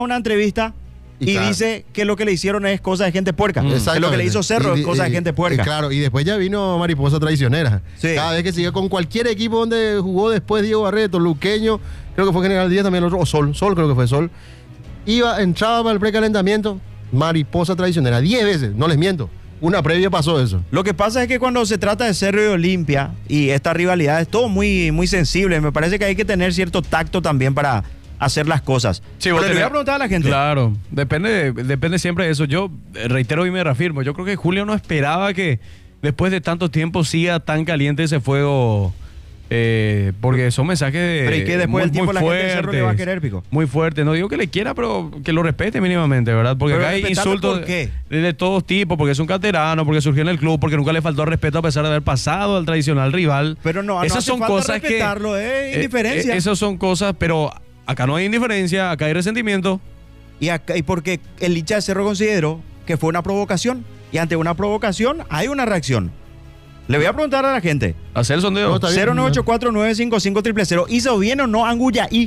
una entrevista y claro, dice que lo que le hicieron es cosa de gente puerca. Que lo que le hizo Cerro es cosa de gente puerca. Claro, y después ya vino Mariposa Traicionera. Sí. Cada vez que sigue con cualquier equipo donde jugó después Diego Barreto, Luqueño, creo que fue General Díaz también, el otro, o Sol creo que fue Sol. Entraba para el precalentamiento, Mariposa Traicionera, 10 veces, no les miento. Una previa pasó eso. Lo que pasa es que cuando se trata de Cerro y Olimpia y esta rivalidad es todo muy, muy sensible. Me parece que hay que tener cierto tacto también para hacer las cosas. Sí, pero le voy a preguntar a la gente. Claro, depende siempre de eso. Yo reitero y me reafirmo. Yo creo que Julio no esperaba que después de tanto tiempo siga tan caliente ese fuego. Porque son mensajes pero y que después del tiempo la gente de Cerro le va a querer, Pico. Muy fuerte. No digo que le quiera, pero que lo respete mínimamente, ¿verdad? Porque pero acá hay insultos ¿por qué? de todos tipos, porque es un canterano, porque surgió en el club, porque nunca le faltó respeto a pesar de haber pasado al tradicional rival. Pero no, esas no hace son falta cosas respetarlo, es indiferencia. Esas son cosas, pero acá no hay indiferencia, acá hay resentimiento. Y porque el hincha de Cerro consideró que fue una provocación. Y ante una provocación hay una reacción. Le voy a preguntar a la gente. Hacer el sondeo. 0984-955-000. ¿Hizo bien o no Anguyaí?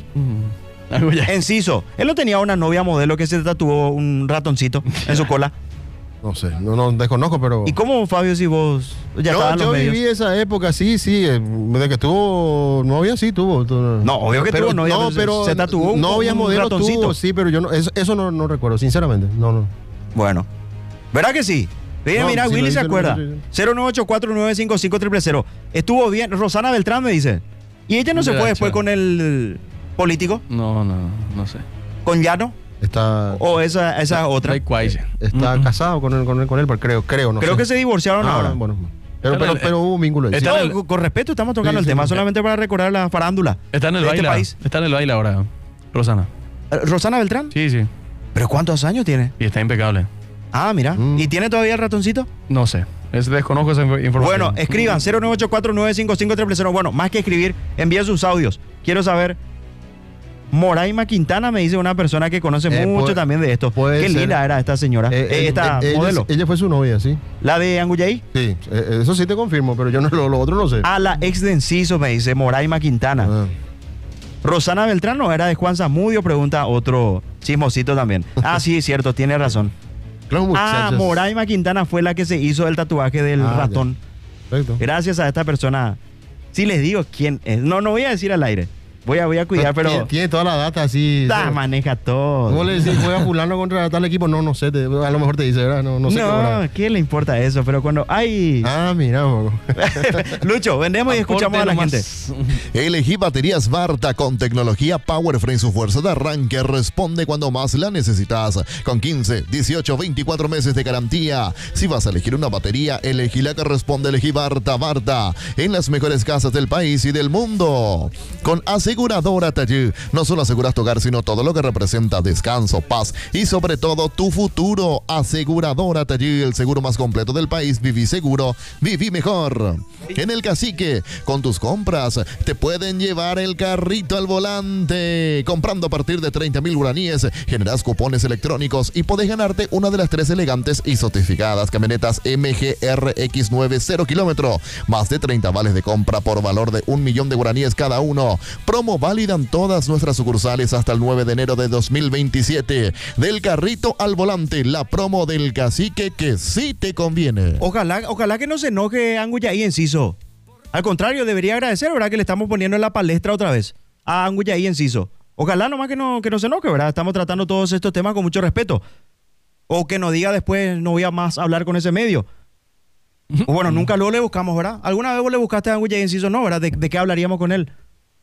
Enciso. Él no tenía una novia modelo que se tatuó un ratoncito en su cola. No sé, no desconozco, pero... ¿Y cómo, Fabio, si vos ya estabas en los medios? Yo viví esa época, sí, de que tuvo novia, sí tuvo. No, obvio que tuvo novia, no, pero se tatuó un modelo ratoncito. Tuvo, sí, pero yo no, eso no recuerdo, sinceramente, no. Bueno, ¿verdad que sí? Mira, sí, Willy se acuerda. 0984-955-000. Estuvo bien. Rosana Beltrán me dice. ¿Y ella no se fue después con el político? No sé. ¿Con Llano? Está... ¿O esa otra? Está casado con él, creo, no Creo sé. que se divorciaron ahora. Bueno. Pero hubo un vínculo ahí. Con respeto estamos tocando el tema, solamente para recordar la farándula. Está en el baile. País. Está en el baile ahora, Rosana. ¿Rosana Beltrán? Sí. ¿Pero cuántos años tiene? Y está impecable. Ah, mira. ¿Y tiene todavía el ratoncito? No sé. Desconozco esa información. Bueno, escriban 0984-955-000. Bueno, más que escribir, envíen sus audios. Quiero saber. Moraima Quintana me dice una persona que conoce mucho también de esto. Qué linda era esta señora. Esta modelo. Ella fue su novia, sí. ¿La de Anguyaí? Sí, eso sí te confirmo, pero yo lo otro no sé. Ah, la ex de Enciso me dice Moraima Quintana. Rosana Beltrán no era de Juan Zamudio, pregunta otro chismosito también. Ah, sí, cierto, tiene razón. Moraima Quintana fue la que se hizo el tatuaje del ratón. Perfecto. Gracias a esta persona. Sí les digo quién es. No voy a decir al aire. Voy a cuidar, pero... Tiene toda la data así. Maneja todo. ¿Cómo le decís? Juega fulano contra tal equipo. No sé. A lo mejor te dice, ¿verdad? No sé. No, ¿qué le importa eso? Pero cuando hay... Mira. Lucho, vendemos y escuchamos a la gente. Elegí baterías Varta con tecnología PowerFrame. Su fuerza de arranque responde cuando más la necesitas. Con 15, 18, 24 meses de garantía. Si vas a elegir una batería, elegí la que responde. Elegí Varta. En las mejores casas del país y del mundo. Con Aseguradora Tallú, no solo aseguras tu hogar, sino todo lo que representa descanso, paz y sobre todo tu futuro. Aseguradora Tallú, el seguro más completo del país. Viví seguro, viví mejor. En el Cacique, con tus compras, te pueden llevar el carrito al volante. Comprando a partir de 30,000 guaraníes, generas cupones electrónicos y podés ganarte una de las 3 elegantes y sofisticadas camionetas MG RX9 0 kilómetro. Más de 30 vales de compra por valor de 1.000.000 de guaraníes cada uno. Promo válida en todas nuestras sucursales hasta el 9 de enero de 2027. Del carrito al volante, la promo del Cacique que sí te conviene. Ojalá que no se enoje Anguyaí Enciso. Al contrario, debería agradecer, ¿verdad? Que le estamos poniendo en la palestra otra vez a Anguyaí Enciso. Ojalá nomás que no se enoje, ¿verdad? Estamos tratando todos estos temas con mucho respeto. O que nos diga después, no voy a más hablar con ese medio. O bueno, nunca luego le buscamos, ¿verdad? ¿Alguna vez vos le buscaste a Anguyaí Enciso? No, ¿verdad? ¿De qué hablaríamos con él?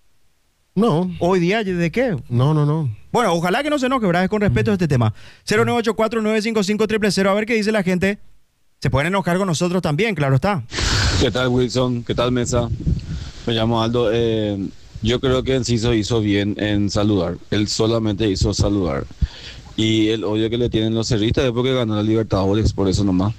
No. ¿Hoy día de qué? No. Bueno, ojalá que no se enoje, ¿verdad? Es con respeto a este tema. 0984-955-000. A ver qué dice la gente. Se pueden enojar con nosotros también, claro está. ¿Qué tal, Wilson? ¿Qué tal, Mesa? Me llamo Aldo. Yo creo que Enciso hizo bien en saludar. Él solamente hizo saludar. Y el odio que le tienen los cerristas es porque ganó la Libertadores, por eso nomás.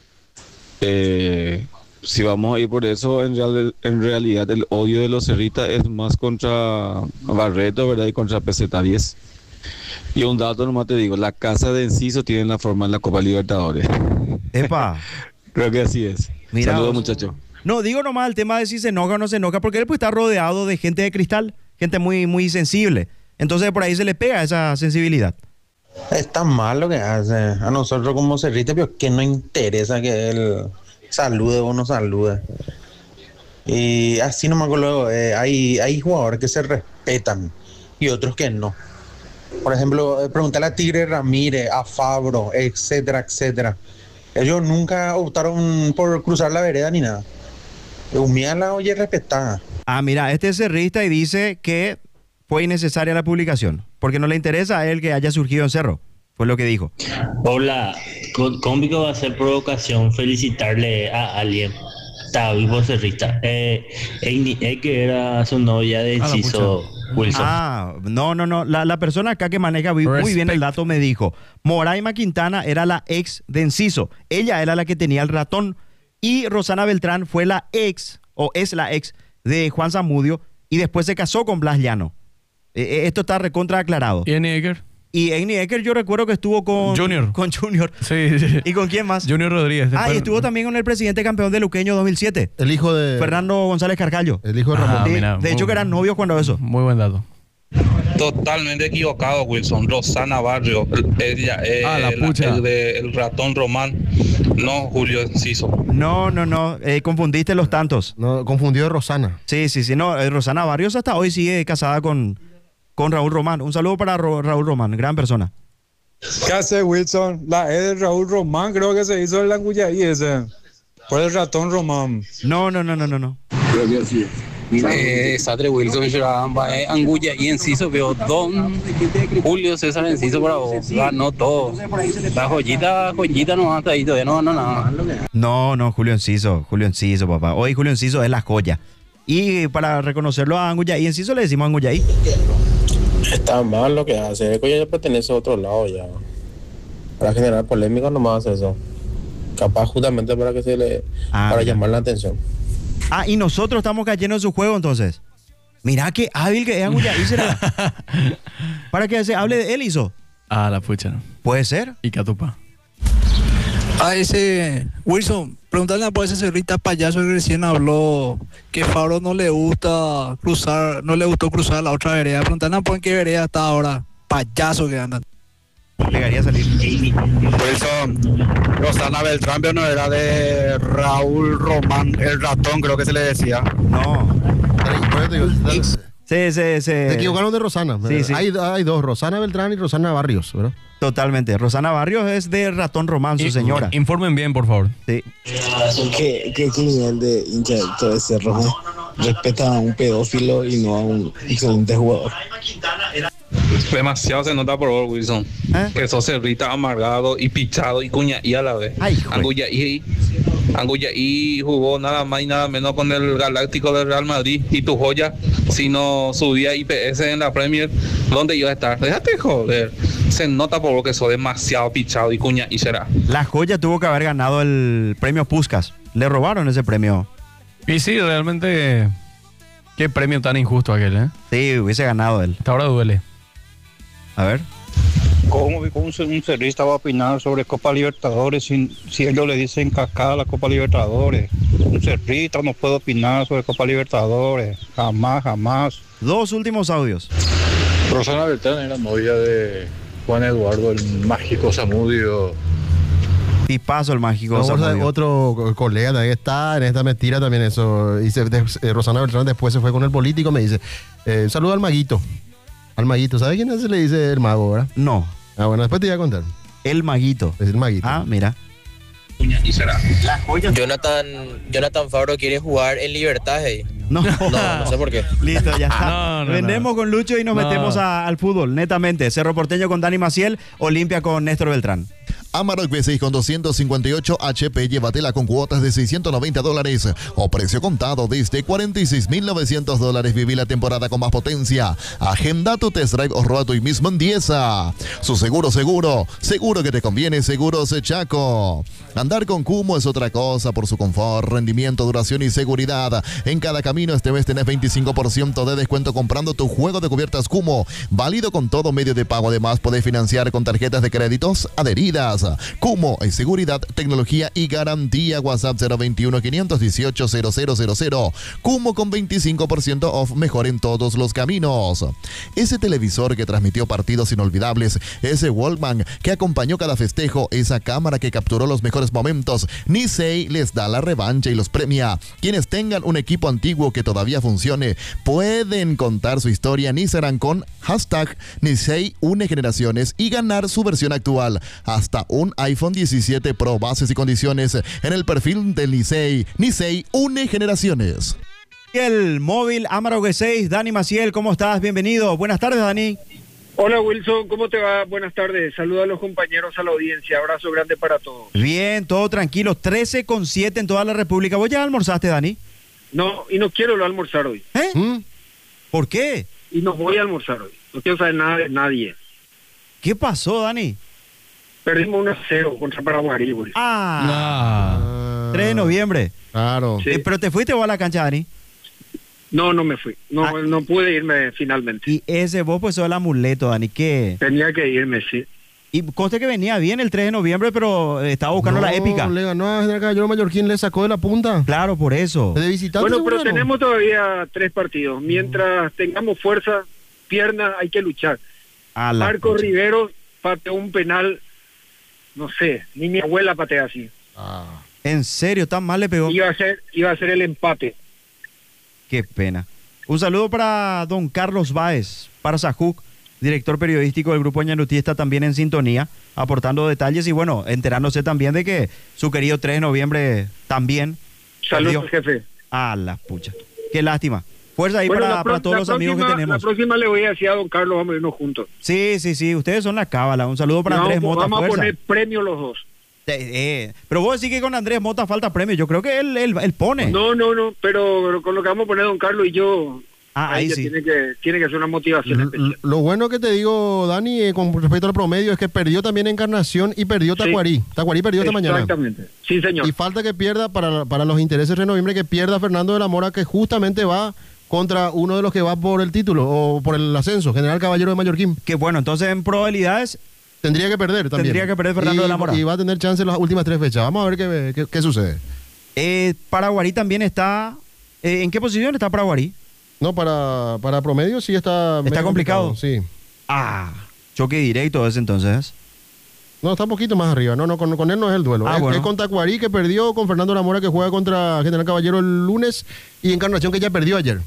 Si vamos a ir por eso, en realidad el odio de los cerristas es más contra Barreto, ¿verdad? Y contra PZ10. Y un dato nomás te digo, la casa de Enciso tiene la forma en la Copa Libertadores. ¡Epa! Creo que así es. Mira, saludos, muchachos. No, digo nomás el tema de si se enoja o no se enoja, porque él pues está rodeado de gente de cristal, gente muy, muy sensible. Entonces por ahí se le pega esa sensibilidad. Está mal lo que hace. A nosotros como cerrita, pero que no interesa que él salude o no salude. Y así nomás luego, hay jugadores que se respetan y otros que no. Por ejemplo, preguntarle a Tigre Ramírez, a Fabro, etcétera, etcétera. Ellos nunca optaron por cruzar la vereda ni nada. Humíala, oye, respetada. Ah, mira, este es cerrista y dice que fue innecesaria la publicación, porque no le interesa a él que haya surgido en Cerro. Fue lo que dijo. Hola, cómico va a ser provocación felicitarle a alguien. Está vivo cerrista. Que era su novia de Enciso Wilson. No. La persona acá que maneja muy bien el dato me dijo, Moraima Quintana era la ex de Enciso. Ella era la que tenía el ratón y Rosana Beltrán fue la ex, o es la ex, de Juan Zamudio y después se casó con Blas Llano. Esto está recontra aclarado. ¿Y Eni Ecker? Y Eni Ecker yo recuerdo que estuvo con Junior. Con Junior. Sí. ¿Y con quién más? Junior Rodríguez. Y estuvo también con el presidente campeón de Luqueño 2007. El hijo de... Fernando González Carcallo. El hijo de Ramón. mira, de hecho que eran novios cuando eso. Muy buen dato. Totalmente equivocado, Wilson. Rosana Barrio, ella el ratón Román, no Julio Enciso. No, confundiste los tantos. No, confundió de Rosana. Sí, no, Rosana Barrios hasta hoy sigue casada con Raúl Román. Un saludo para Raúl Román, gran persona. ¿Qué hace Wilson? La E de Raúl Román creo que se hizo el Anguyaí ese. Por el ratón Román. No. Creo que sí. Sadre Wilson Shiramba, Anguya y Enciso, veo Don Julio César Enciso para vos, ganó todo. La joyita no hasta ahí todavía no ganó nada. No, Julio Enciso, papá. Hoy Julio Enciso es la joya. Y para reconocerlo a Anguyaí Enciso le decimos Anguyaí. Está mal lo que hace. El ya pertenece a otro lado ya. Para generar polémica nomás hace eso. Capaz justamente para que se le... para llamar la atención. Y nosotros estamos cayendo en su juego entonces. Mirá qué hábil que es Anguyaí será. Para que se hable de él hizo. La pucha. ¿Puede ser? Y Catupa. Ese Wilson, preguntarle por ese cerrita payaso que recién habló que Fabro no le gustó cruzar la otra vereda. Preguntarle por qué vereda está ahora. Payaso que anda. Llegaría a salir. Wilson, Rosana Beltrán, pero no era de Raúl Román, el ratón, creo que se le decía. No. Se Te equivocaron de Rosana. Sí. Hay dos, Rosana Beltrán y Rosana Barrios, ¿verdad? Totalmente. Rosana Barrios es de Ratón Román, su señora. Informen bien, por favor. Sí. ¿Qué nivel de hincha de Cerro respeta a un pedófilo y no a un excelente jugador? Demasiado se nota por vos, Wilson. Que sos cerrita amargado y pichado y cuñaí a la vez. Anguyaí jugó nada más y nada menos con el Galáctico del Real Madrid y tu joya, si no subía IPS en la Premier, ¿dónde iba a estar? Déjate joder. Se nota por vos que sos demasiado pichado y cuñaí será. La joya tuvo que haber ganado el premio Puskás. Le robaron ese premio. Y sí, realmente, qué premio tan injusto aquel, ¿eh? Sí, hubiese ganado él. Hasta ahora duele. A ver. ¿Cómo un cerrista va a opinar sobre Copa Libertadores si ellos le dicen cascada a la Copa Libertadores? Un cerrista no puede opinar sobre Copa Libertadores. Jamás. Dos últimos audios. Rosana Beltrán era novia de Juan Eduardo, el mágico Zamudio. Tipazo el mágico Zamudio. Otro colega también está en esta mentira también eso. Dice, Rosana Beltrán después se fue con el político, me dice, saluda al maguito. Al maguito, ¿sabe quién se le dice el mago, verdad? No. Bueno, después te voy a contar. El maguito. Es el maguito. Mira. Y será. Jonathan Fabro quiere jugar en Libertad. No sé por qué. Listo, ya está. Vendemos con Lucho y nos metemos al fútbol, netamente. Cerro Porteño con Dani Maciel, Olimpia con Néstor Beltrán. Amarok V6 con 258 HP, llévatela con cuotas de $690 o precio contado desde $46,900. Viví la temporada con más potencia. Agenda tu test drive o roba hoy mismo en Diesa. Su seguro que te conviene, Seguros Chaco. Andar con Kumo es otra cosa por su confort, rendimiento, duración y seguridad. En cada camino este mes tenés 25% de descuento comprando tu juego de cubiertas Kumo, válido con todo medio de pago. Además, podés financiar con tarjetas de créditos adheridas. Kumo es seguridad, tecnología y garantía. WhatsApp 021-518-0000. Kumo con 25% off, mejor en todos los caminos. Ese televisor que transmitió partidos inolvidables, ese Walkman que acompañó cada festejo, esa cámara que capturó los mejores momentos, Nisei les da la revancha y los premia. Quienes tengan un equipo antiguo que todavía funcione pueden contar su historia en Instagram con hashtag Nisei une generaciones y ganar su versión actual. Hasta un iPhone 17 Pro, bases y condiciones en el perfil del Nisei. Nisei une generaciones. El móvil Amarok 6, Dani Maciel, ¿cómo estás? Bienvenido. Buenas tardes, Dani. Hola Wilson, ¿cómo te va? Buenas tardes. Saludos a los compañeros, a la audiencia. Abrazo grande para todos. Bien, todo tranquilo. 13,7 en toda la República. ¿Vos ya almorzaste, Dani? No, y no quiero almorzar hoy. ¿Por qué? Y no voy a almorzar hoy. No quiero saber nada de nadie. ¿Qué pasó, Dani? Perdimos 1-0 contra Paraguay, Wilson. 3 de noviembre. Claro. Sí. ¿Pero te fuiste vos a la cancha, Dani? No me fui. No pude irme finalmente. Y ese vos pues sos el amuleto, Dani, ¿qué? Tenía que irme, sí. Y conste que venía bien el 3 de noviembre, pero estaba buscando la épica. Le ganó a General Caballero Mallorquín, le sacó de la punta. Claro, por eso. De visitante. Bueno, pero tenemos todavía 3 partidos. Mientras tengamos fuerza, piernas, hay que luchar. Marco Rivero pateó un penal, no sé, ni mi abuela patea así. ¿En serio? ¿Tan mal le pegó? Iba a ser el empate. Qué pena. Un saludo para don Carlos Báez, para Sajuc, director periodístico del Grupo Ñanutí, está también en sintonía, aportando detalles y bueno, enterándose también de que su querido 3 de noviembre también. Saludos, jefe. A la pucha. Qué lástima. Fuerza ahí Bueno, para todos los amigos que tenemos. La próxima le voy a decir a don Carlos, vamos a irnos juntos. Sí, ustedes son la cábala. Un saludo para Andrés Mota. Vamos fuerza. a poner premio los dos. Pero vos decís que con Andrés Mota falta premio. Yo creo que él pone. No, pero con lo que vamos a poner don Carlos y yo, ahí sí. Tiene que ser una motivación especial. Lo bueno que te digo, Dani, con respecto al promedio, es que perdió también Encarnación y perdió Tacuarí. Tacuarí perdió esta mañana. Exactamente, sí señor. Y falta que pierda, para los intereses de noviembre, que pierda Fernando de la Mora, que justamente va contra uno de los que va por el título o por el ascenso, General Caballero de Mallorquín. Que bueno, entonces en probabilidades tendría que perder también. Tendría que perder Fernando de la Mora. Y va a tener chance en las últimas 3 fechas. Vamos a ver qué sucede. Paraguarí también está... ¿En qué posición está Paraguarí? No, para promedio sí está... ¿Está complicado? Sí. Choque directo ese entonces. No, está un poquito más arriba. No, con él no es el duelo. Es con Tacuarí, que perdió, con Fernando de la Mora, que juega contra General Caballero el lunes, y Encarnación, que ya perdió ayer.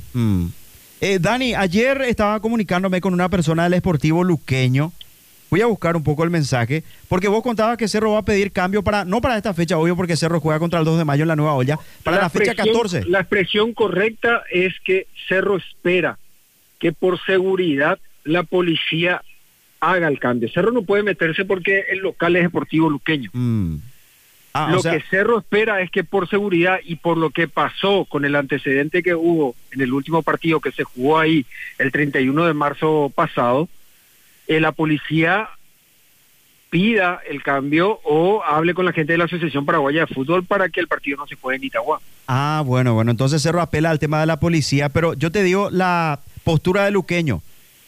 Dani, ayer estaba comunicándome con una persona del Sportivo Luqueño. Voy a buscar un poco el mensaje, porque vos contabas que Cerro va a pedir cambio no para esta fecha, obvio, porque Cerro juega contra el 2 de mayo en la Nueva Olla, para la fecha 14. La expresión correcta es que Cerro espera que por seguridad la policía haga el cambio. Cerro no puede meterse porque el local es Sportivo Luqueño. Que Cerro espera es que por seguridad y por lo que pasó con el antecedente que hubo en el último partido que se jugó ahí el 31 de marzo pasado, la policía pida el cambio o hable con la gente de la Asociación Paraguaya de Fútbol para que el partido no se juegue en Itagua. Bueno, entonces Cerro apela al tema de la policía, pero yo te digo la postura de Luqueño.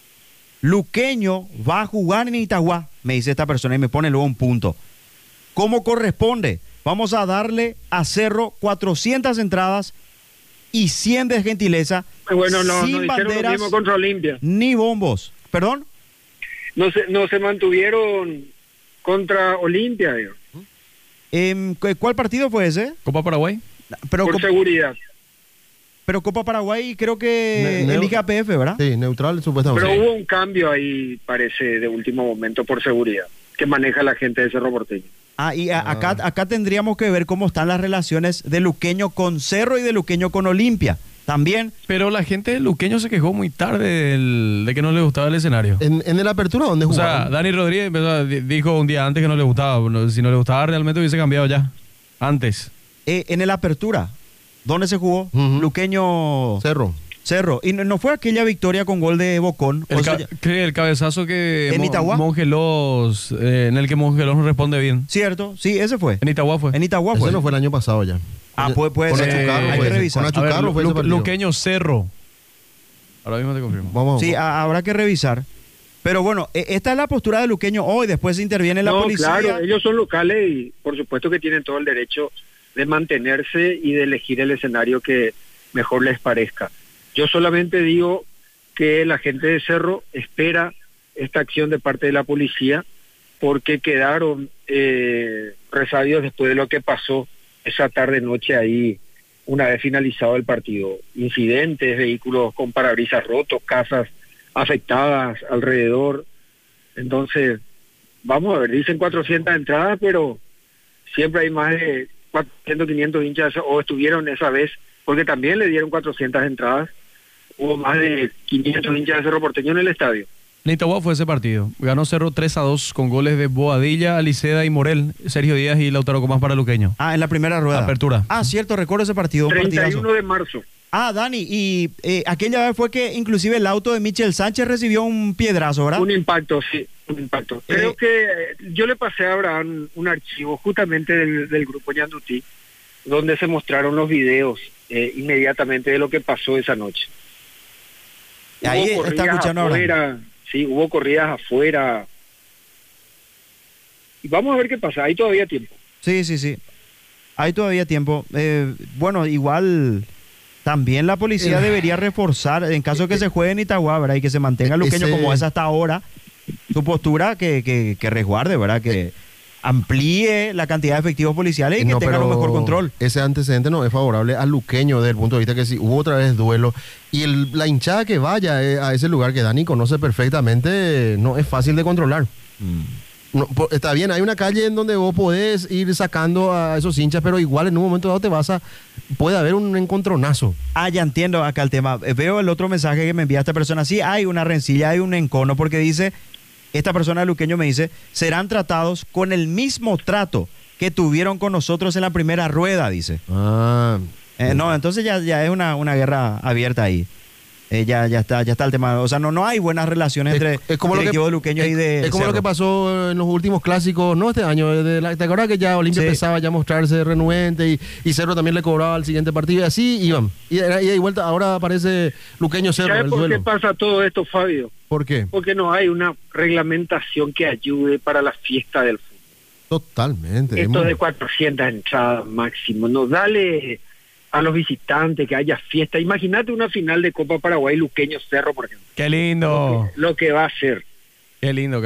Luqueño va a jugar en Itagua, me dice esta persona y me pone luego un punto. ¿Cómo corresponde? Vamos a darle a Cerro 400 entradas y 100 de gentileza. Bueno, sin banderas, lo mismo contra Olimpia. Ni bombos. ¿Perdón? No se mantuvieron contra Olimpia, digo. ¿Cuál partido fue ese? Copa Paraguay. Por seguridad. Pero Copa Paraguay creo que elige PF, ¿verdad? Sí, neutral supuestamente. Pero hubo un cambio ahí, parece, de último momento por seguridad, que maneja la gente de Cerro Porteño. Acá tendríamos que ver cómo están las relaciones de Luqueño con Cerro y de Luqueño con Olimpia. También. Pero la gente de Luqueño se quejó muy tarde de que no le gustaba el escenario. ¿En el Apertura dónde jugaron? O sea, Dani Rodríguez dijo un día antes que no le gustaba. Si no le gustaba realmente hubiese cambiado ya. Antes. En el Apertura, ¿dónde se jugó? Luqueño... Cerro. Y no fue aquella victoria con gol de Bocón. El cabezazo que en Itagua. Mongelos, en el que Mongelos no responde bien. Cierto, sí, ese fue. En Itagua fue. Ese no fue el año pasado ya. Puede ser. Hay que revisar. Luqueño Cerro. Ahora mismo te confirmo. Sí, habrá que revisar. Pero bueno, esta es la postura de Luqueño hoy, después interviene la policía. Claro, ellos son locales y por supuesto que tienen todo el derecho de mantenerse y de elegir el escenario que mejor les parezca. Yo solamente digo que la gente de Cerro espera esta acción de parte de la policía porque quedaron resabios después de lo que pasó esa tarde-noche ahí, una vez finalizado el partido. Incidentes, vehículos con parabrisas rotos, casas afectadas alrededor. Entonces, vamos a ver, dicen 400 entradas, pero siempre hay más de 400, 500 hinchas, o estuvieron esa vez, porque también le dieron 400 entradas, hubo más de 500 hinchas de Cerro Porteño en el estadio. En Itagua fue ese partido. Ganó Cerro 3-2 con goles de Boadilla, Aliceda y Morel, Sergio Díaz y Lautaro Comás para Luqueño. En la primera rueda. Apertura. Cierto, recuerdo ese partido. 31 de marzo. Dani, y aquella vez fue que inclusive el auto de Michel Sánchez recibió un piedrazo, ¿verdad? Un impacto, sí, un impacto. Creo que yo le pasé a Abraham un archivo justamente del grupo Ñandutí, donde se mostraron los videos inmediatamente de lo que pasó esa noche. Ahí está escuchando afuera, sí, hubo corridas afuera. Y vamos a ver qué pasa, hay todavía tiempo. Sí. Hay todavía tiempo. Bueno, igual también la policía debería reforzar, en caso de que se juegue en Itagua, ¿verdad? Y que se mantenga Luqueño como es hasta ahora, su postura que resguarde, ¿verdad? Que amplíe la cantidad de efectivos policiales y que tengan un mejor control. Ese antecedente no es favorable al Luqueño desde el punto de vista que si hubo otra vez duelo y la hinchada que vaya a ese lugar que Dani conoce perfectamente no es fácil de controlar. No, está bien, hay una calle en donde vos podés ir sacando a esos hinchas, pero igual en un momento dado puede haber un encontronazo. Ya entiendo acá el tema. Veo el otro mensaje que me envía esta persona. Sí, hay una rencilla, hay un encono, porque dice, esta persona de Luqueño me dice, serán tratados con el mismo trato que tuvieron con nosotros en la primera rueda, dice. No, entonces ya es una guerra abierta ahí. Ya está el tema. O sea, no hay buenas relaciones entre el equipo de Luqueño y de Es como Cerro. lo que pasó en los últimos clásicos, no este año. ¿Te acuerdas que ya Olimpia empezaba ya a mostrarse renuente y Cerro también le cobraba al siguiente partido? Y así iban. Y de vuelta, ahora aparece Luqueño Cerro. ¿Sabes por qué pasa todo esto, Fabio? ¿Por qué? Porque no hay una reglamentación que ayude para la fiesta del fútbol. Totalmente. Esto de 400 entradas máximo. No, dale a los visitantes que haya fiesta. Imagínate una final de Copa Paraguay Luqueño Cerro, por ejemplo. ¡Qué lindo! Lo que va a ser. ¡Qué lindo!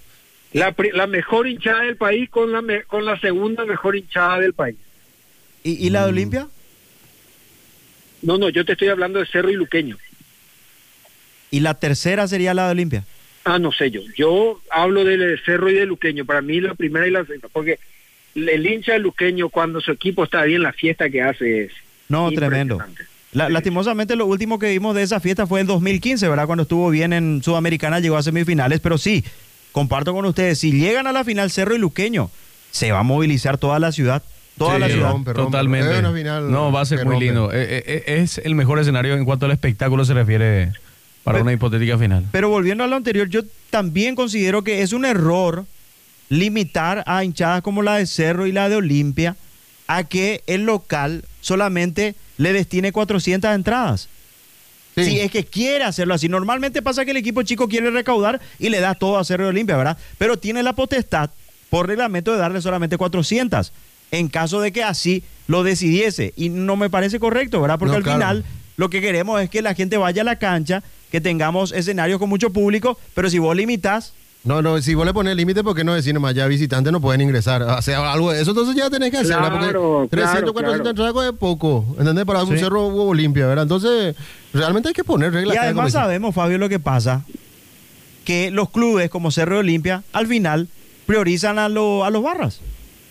La mejor hinchada del país con la segunda mejor hinchada del país. ¿Y la de Olimpia? No, yo te estoy hablando de Cerro y Luqueño. ¿Y la tercera sería la de Olimpia? No sé yo. Yo hablo de Cerro y de Luqueño. Para mí la primera y la segunda. Porque el hincha de Luqueño, cuando su equipo está bien, la fiesta que hace es... No, tremendo. Lastimosamente lo último que vimos de esa fiesta fue en 2015, ¿verdad? Cuando estuvo bien en Sudamericana, llegó a semifinales, pero sí, comparto con ustedes, si llegan a la final Cerro y Luqueño, se va a movilizar toda la ciudad. Toda la ciudad. Totalmente. No, va a ser muy lindo. Es el mejor escenario en cuanto al espectáculo se refiere para una hipotética final. Pero volviendo a lo anterior, yo también considero que es un error limitar a hinchadas como la de Cerro y la de Olimpia a que el local solamente le destine 400 entradas. Sí. Si es que quiere hacerlo así. Normalmente pasa que el equipo chico quiere recaudar y le da todo a Cerro y Olimpia, ¿verdad? Pero tiene la potestad por reglamento de darle solamente 400 en caso de que así lo decidiese. Y no me parece correcto, ¿verdad? Porque final lo que queremos es que la gente vaya a la cancha, que tengamos escenarios con mucho público, pero si vos limitás... No, si vos le pones límite, ¿por qué no decir nomás ya visitantes no pueden ingresar? O sea, algo de eso, entonces ya tenés que hacer, ¿verdad? Porque 300, 400 entradas es poco, ¿entendés? Para un Cerro hubo Olimpia, ¿verdad? Entonces, realmente hay que poner reglas. Y además sabemos, Fabio, lo que pasa, que los clubes como Cerro y Olimpia, al final, priorizan a los barras.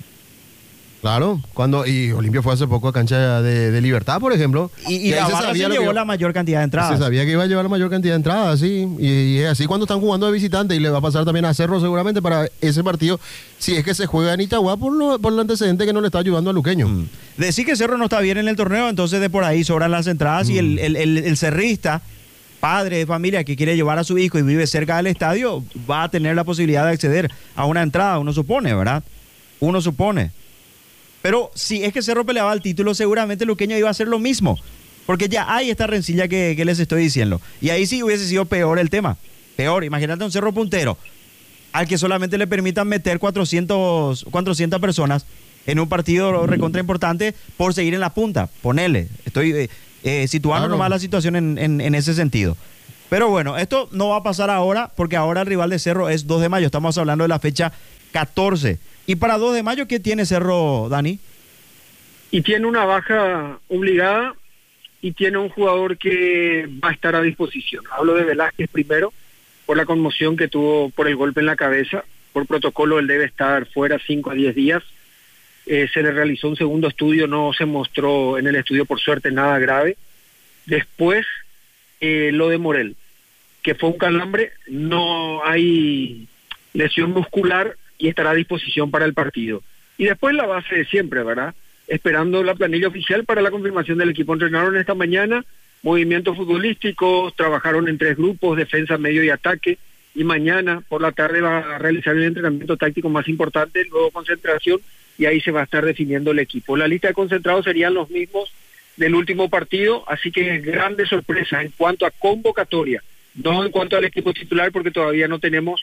Claro, y Olimpia fue hace poco a cancha de Libertad, por ejemplo. Y la barra se llevó la mayor cantidad de entradas. Se sabía que iba a llevar la mayor cantidad de entradas, sí. Y es así cuando están jugando de visitante, y le va a pasar también a Cerro seguramente para ese partido, si es que se juega en Itagua por el antecedente que no le está ayudando a Luqueño. Decir que Cerro no está bien en el torneo, entonces de por ahí sobran las entradas y el cerrista, padre de familia que quiere llevar a su hijo y vive cerca del estadio, va a tener la posibilidad de acceder a una entrada, uno supone, ¿verdad? Uno supone. Pero si es que Cerro peleaba el título, seguramente Luqueño iba a hacer lo mismo. Porque ya hay esta rencilla que les estoy diciendo. Y ahí sí hubiese sido peor el tema. Peor, imagínate un Cerro puntero al que solamente le permitan meter 400 personas en un partido recontra importante por seguir en la punta. Ponele, estoy situando nomás la situación en ese sentido. Pero bueno, esto no va a pasar ahora porque ahora el rival de Cerro es 2 de mayo. Estamos hablando de la fecha 14. ¿Y para 2 de mayo qué tiene Cerro, Dani? Y tiene una baja obligada y tiene un jugador que va a estar a disposición. Hablo de Velázquez primero, por la conmoción que tuvo por el golpe en la cabeza. Por protocolo él debe estar fuera 5 a 10 días. Se le realizó un segundo estudio, no se mostró en el estudio por suerte nada grave. Después lo de Morel, que fue un calambre, no hay lesión muscular y estará a disposición para el partido. Y después la base de siempre, ¿verdad? Esperando la planilla oficial para la confirmación del equipo. Entrenaron esta mañana, movimientos futbolísticos, trabajaron en 3 grupos, defensa, medio y ataque, y mañana por la tarde va a realizar el entrenamiento táctico más importante, luego concentración, y ahí se va a estar definiendo el equipo. La lista de concentrados serían los mismos del último partido, así que grande sorpresa en cuanto a convocatoria, no en cuanto al equipo titular, porque todavía no tenemos,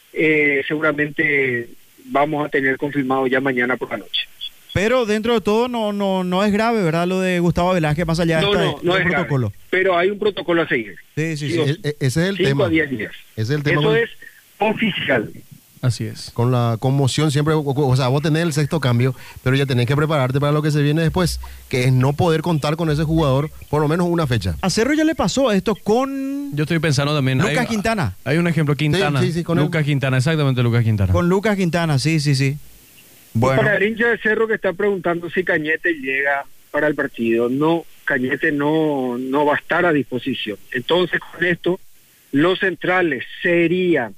seguramente vamos a tener confirmado ya mañana por la noche. Pero dentro de todo no es grave, ¿verdad? Lo de Gustavo Velázquez, más allá de no es protocolo. Grave, pero hay un protocolo a seguir. Sí. Ese es el 5 tema. a 10 días. Ese es el tema. Eso es oficial. Así es. Con la conmoción siempre, o sea, vos tenés el 6º cambio, pero ya tenés que prepararte para lo que se viene después, que es no poder contar con ese jugador por lo menos una fecha. A Cerro ya le pasó esto con... Yo estoy pensando también... Lucas Quintana. Hay un ejemplo, Quintana. Sí, con Lucas Quintana, exactamente, Lucas Quintana. Con Lucas Quintana, sí. Bueno. Para el hincha de Cerro que está preguntando si Cañete llega para el partido, no, Cañete no va a estar a disposición. Entonces, con esto, los centrales serían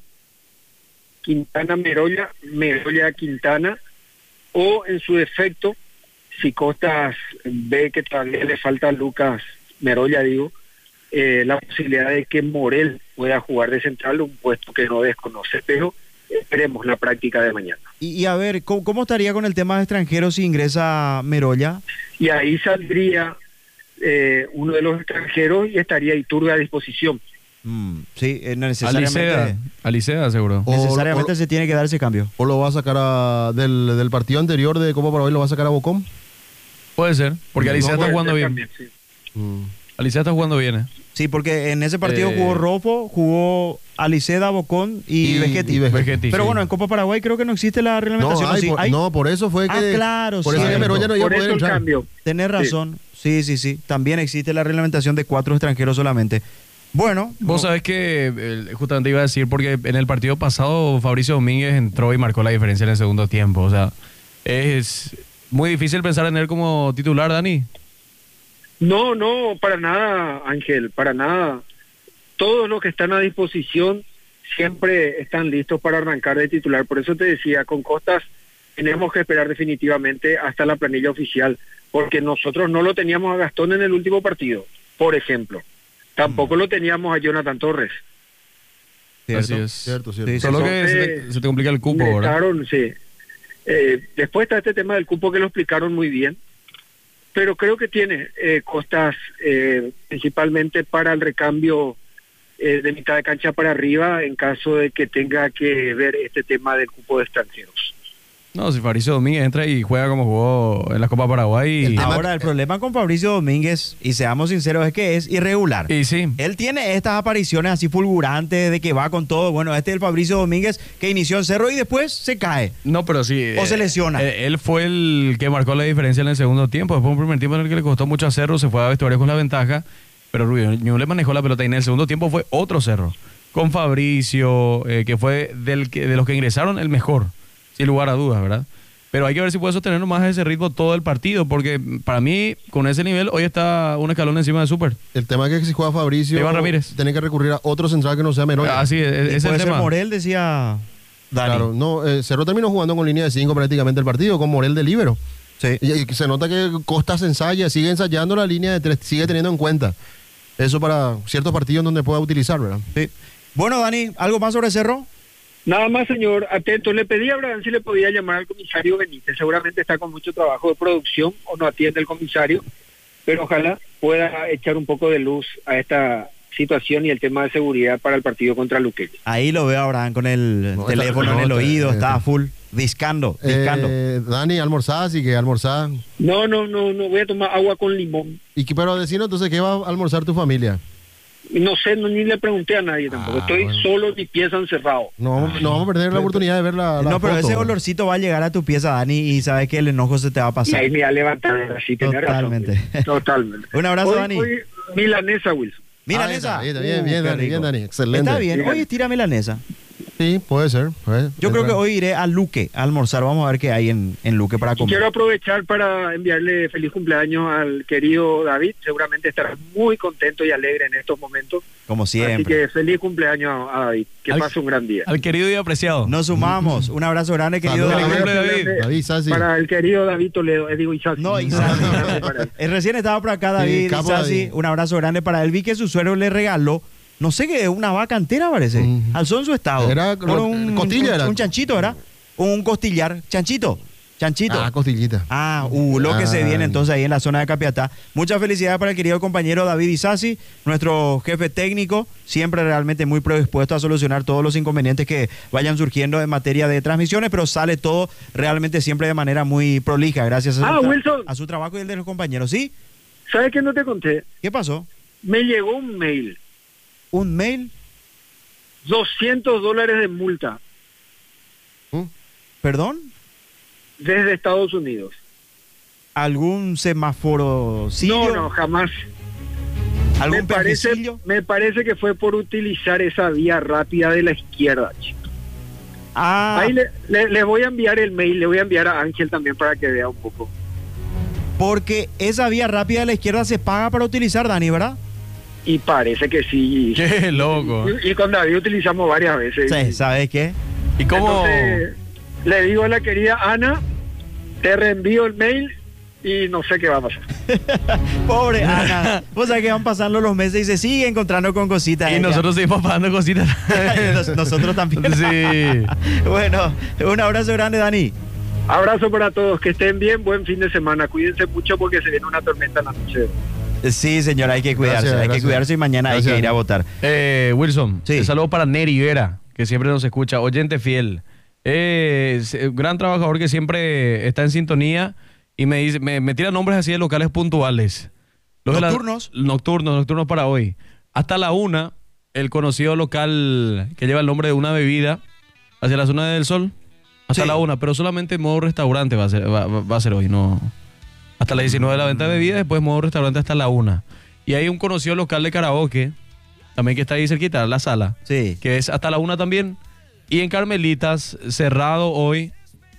Quintana Merolla Quintana, o en su defecto, si Costas ve que todavía le falta a Lucas Merolla, la posibilidad de que Morel pueda jugar de central, un puesto que no desconoce, pero esperemos la práctica de mañana. Y a ver, ¿cómo estaría con el tema de extranjeros si ingresa Merolla? Y ahí saldría uno de los extranjeros y estaría Iturbe a disposición. Sí, necesariamente. Alicea, seguro. Necesariamente se tiene que dar ese cambio. ¿O lo va a sacar del partido anterior de Copa Paraguay, lo va a sacar a Bocón? Puede ser, porque Alicea está jugando bien. También, sí. Alicea está jugando bien, Sí, porque en ese partido jugó Rofo, jugó Aliceda, Bocón y Vegetti. Pero bueno, en Copa Paraguay creo que no existe la reglamentación. No, por eso fue que... claro, por eso que Merolla no iba a poder entrar. Cambio. Tenés razón. Sí. También existe la reglamentación de 4 extranjeros solamente. Bueno. Vos sabés que justamente iba a decir, porque en el partido pasado Fabricio Domínguez entró y marcó la diferencia en el segundo tiempo. O sea, es muy difícil pensar en él como titular, Dani. No, para nada, Ángel, para nada. Todos los que están a disposición siempre están listos para arrancar de titular. Por eso te decía, con Costas tenemos que esperar definitivamente hasta la planilla oficial, porque nosotros no lo teníamos a Gastón en el último partido, por ejemplo. Tampoco lo teníamos a Jonathan Torres. Así es. Cierto. Sí, solo que se te complica el cupo, ¿verdad? Sí. Después está este tema del cupo que lo explicaron muy bien, pero creo que tiene Costas principalmente para el recambio de mitad de cancha para arriba en caso de que tenga que ver este tema del cupo de extranjeros. No, si Fabricio Domínguez entra y juega como jugó en la Copa Paraguay. Ahora, el problema con Fabricio Domínguez, y seamos sinceros, es que es irregular. Y sí. Él tiene estas apariciones así fulgurantes de que va con todo. Bueno, este es el Fabricio Domínguez que inició en Cerro y después se cae. No, pero sí. O se lesiona. Él fue el que marcó la diferencia en el segundo tiempo. Después un primer tiempo en el que le costó mucho a Cerro, se fue a vestuario con la ventaja. Pero Rubio le manejó la pelota y en el segundo tiempo fue otro Cerro. Con Fabricio, que fue de los que ingresaron el mejor, sin lugar a dudas, ¿verdad? Pero hay que ver si puede sostener más ese ritmo todo el partido, porque para mí, con ese nivel, hoy está un escalón encima de Super. El tema es que si juega Fabricio, Iván Ramírez, tiene que recurrir a otro central que no sea Merolla. Así es, ese es el tema. Morel, decía Dani. Claro, no, Cerro terminó jugando con línea de 5 prácticamente el partido, con Morel de líbero. Sí. Y se nota que Costas sigue ensayando la línea de 3, sigue teniendo en cuenta eso para ciertos partidos donde pueda utilizar, ¿verdad? Sí. Bueno, Dani, ¿algo más sobre Cerro? Nada más, señor, atento. Le pedí a Abraham si le podía llamar al comisario Benítez. Seguramente está con mucho trabajo de producción o no atiende el comisario, pero ojalá pueda echar un poco de luz a esta situación y el tema de seguridad para el partido contra Luqueño. Ahí lo veo a Abraham con el teléfono en el oído, está full, discando. Dani, almorzás y que almorzás. No, voy a tomar agua con limón. Pero decino entonces, ¿qué va a almorzar tu familia? No sé, ni le pregunté a nadie tampoco. Estoy solo en mi pieza encerrado. No vamos a perder la oportunidad de ver la No, pero foto. ese olorcito va a llegar a tu pieza, Dani, y sabes que el enojo se te va a Y pasar. ahí me va a levantar, así tenés Totalmente. razón. Totalmente. Un abrazo, Hoy- Dani. hoy milanesa, Wilson. Milanesa. Bien, Qué Dani, rico. bien, Dani, excelente. Está bien, hoy estira milanesa. Sí, puede ser. Yo creo que hoy iré a Luque a almorzar. Vamos a ver qué hay en Luque para Y comer. quiero aprovechar para enviarle feliz cumpleaños al querido David. Seguramente estará muy contento y alegre en estos momentos. Como siempre. Así que feliz cumpleaños a David. Que pase un gran día. Al querido y apreciado. Nos sumamos. Un abrazo grande, querido Saludos. David. Feliz cumple, David. Sassi. Para el querido David Toledo, digo Isasi. No, Isasi. Recién estaba por acá David, capo Isasi. David. Un abrazo grande para él. Vi que su suegro le regaló, no sé qué, una vaca entera parece. Alzó en su estado. Era costilla, era. Un chanchito, ¿verdad? Un costillar. Chanchito. Ah, costillita. Lo que se viene entonces ahí en la zona de Capiatá. Muchas felicidades para el querido compañero David Isasi, nuestro jefe técnico, siempre realmente muy predispuesto a solucionar todos los inconvenientes que vayan surgiendo en materia de transmisiones, pero sale todo realmente siempre de manera muy prolija, gracias Wilson. a su trabajo y el de los compañeros. ¿Sí? ¿Sabes qué no te conté? ¿Qué pasó? Me llegó un mail. ¿Un mail? $200 de multa. ¿Perdón? Desde Estados Unidos. ¿Algún semáforo? No, jamás. ¿Algún me parece que fue por utilizar esa vía rápida de la izquierda, chico. Ahí le voy a enviar el mail, le voy a enviar a Ángel también para que vea un poco. Porque esa vía rápida de la izquierda se paga para utilizar, Dani, ¿verdad? Y parece que sí. Qué loco. Y con David utilizamos varias veces. Sí, ¿sabes qué? ¿Y cómo? Entonces, le digo a la querida Ana, te reenvío el mail y no sé qué va a pasar. Pobre Ana. Vos sabés que van pasando los meses y se sigue encontrando con cositas. Y nosotros seguimos pagando cositas. Nosotros también. Sí. Bueno, un abrazo grande, Dani. Abrazo para todos, que estén bien, buen fin de semana. Cuídense mucho porque se viene una tormenta en la noche. Sí, señora, hay que cuidarse, hay que cuidarse y mañana hay que ir a votar. Wilson, un saludo para Neri Vera, que siempre nos escucha, oyente fiel. Gran trabajador que siempre está en sintonía y me dice, me tira nombres así de locales puntuales. ¿Nocturnos? Nocturnos para hoy. Hasta la 1, el conocido local que lleva el nombre de una bebida hacia la zona del Sol. Hasta la 1, pero solamente en modo restaurante va a ser hoy, no. Hasta las 19 la venta de bebidas, después modo restaurante hasta la 1. Y hay un conocido local de karaoke, también que está ahí cerquita, La Sala, que es hasta la 1 también. Y en Carmelitas, cerrado hoy,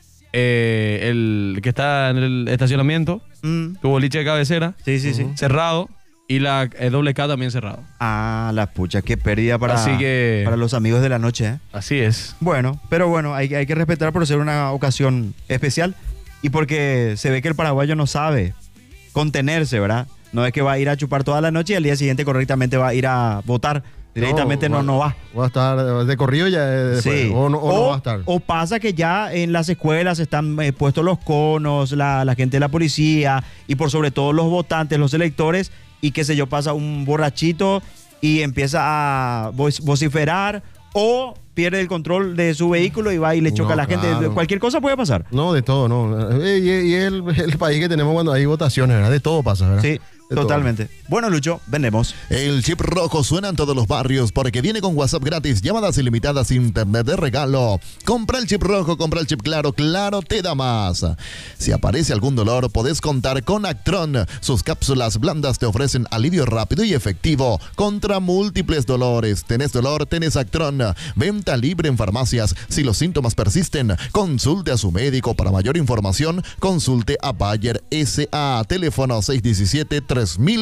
el que está en el estacionamiento, tu boliche de cabecera, cerrado, y la WK también cerrado. Ah, la pucha, qué pérdida para los amigos de la noche, ¿eh? Así es. Bueno, pero bueno, hay que respetar por ser una ocasión especial y porque se ve que el paraguayo no sabe contenerse, ¿verdad? No es que va a ir a chupar toda la noche y al día siguiente correctamente va a ir a votar. Directamente no va. Va a estar de corrido ya después, o no va a estar. O pasa que ya en las escuelas están puestos los conos, la gente de la policía y por sobre todo los votantes, los electores, y qué sé yo, pasa un borrachito y empieza a vociferar o pierde el control de su vehículo y va y le choca a la gente. Cualquier cosa puede pasar. No, de todo, no. Y el país que tenemos cuando hay votaciones, ¿verdad? De todo pasa, ¿verdad? Sí. Totalmente. Bueno, Lucho, vendemos. El chip rojo suena en todos los barrios porque viene con WhatsApp gratis, llamadas ilimitadas, internet de regalo. Compra el chip rojo, compra el chip claro, claro te da más. Si aparece algún dolor, podés contar con Actron. Sus cápsulas blandas te ofrecen alivio rápido y efectivo contra múltiples dolores. ¿Tenés dolor? Tenés Actron. Venta libre en farmacias. Si los síntomas persisten, consulte a su médico. Para mayor información, consulte a Bayer S.A. Teléfono 617-3500.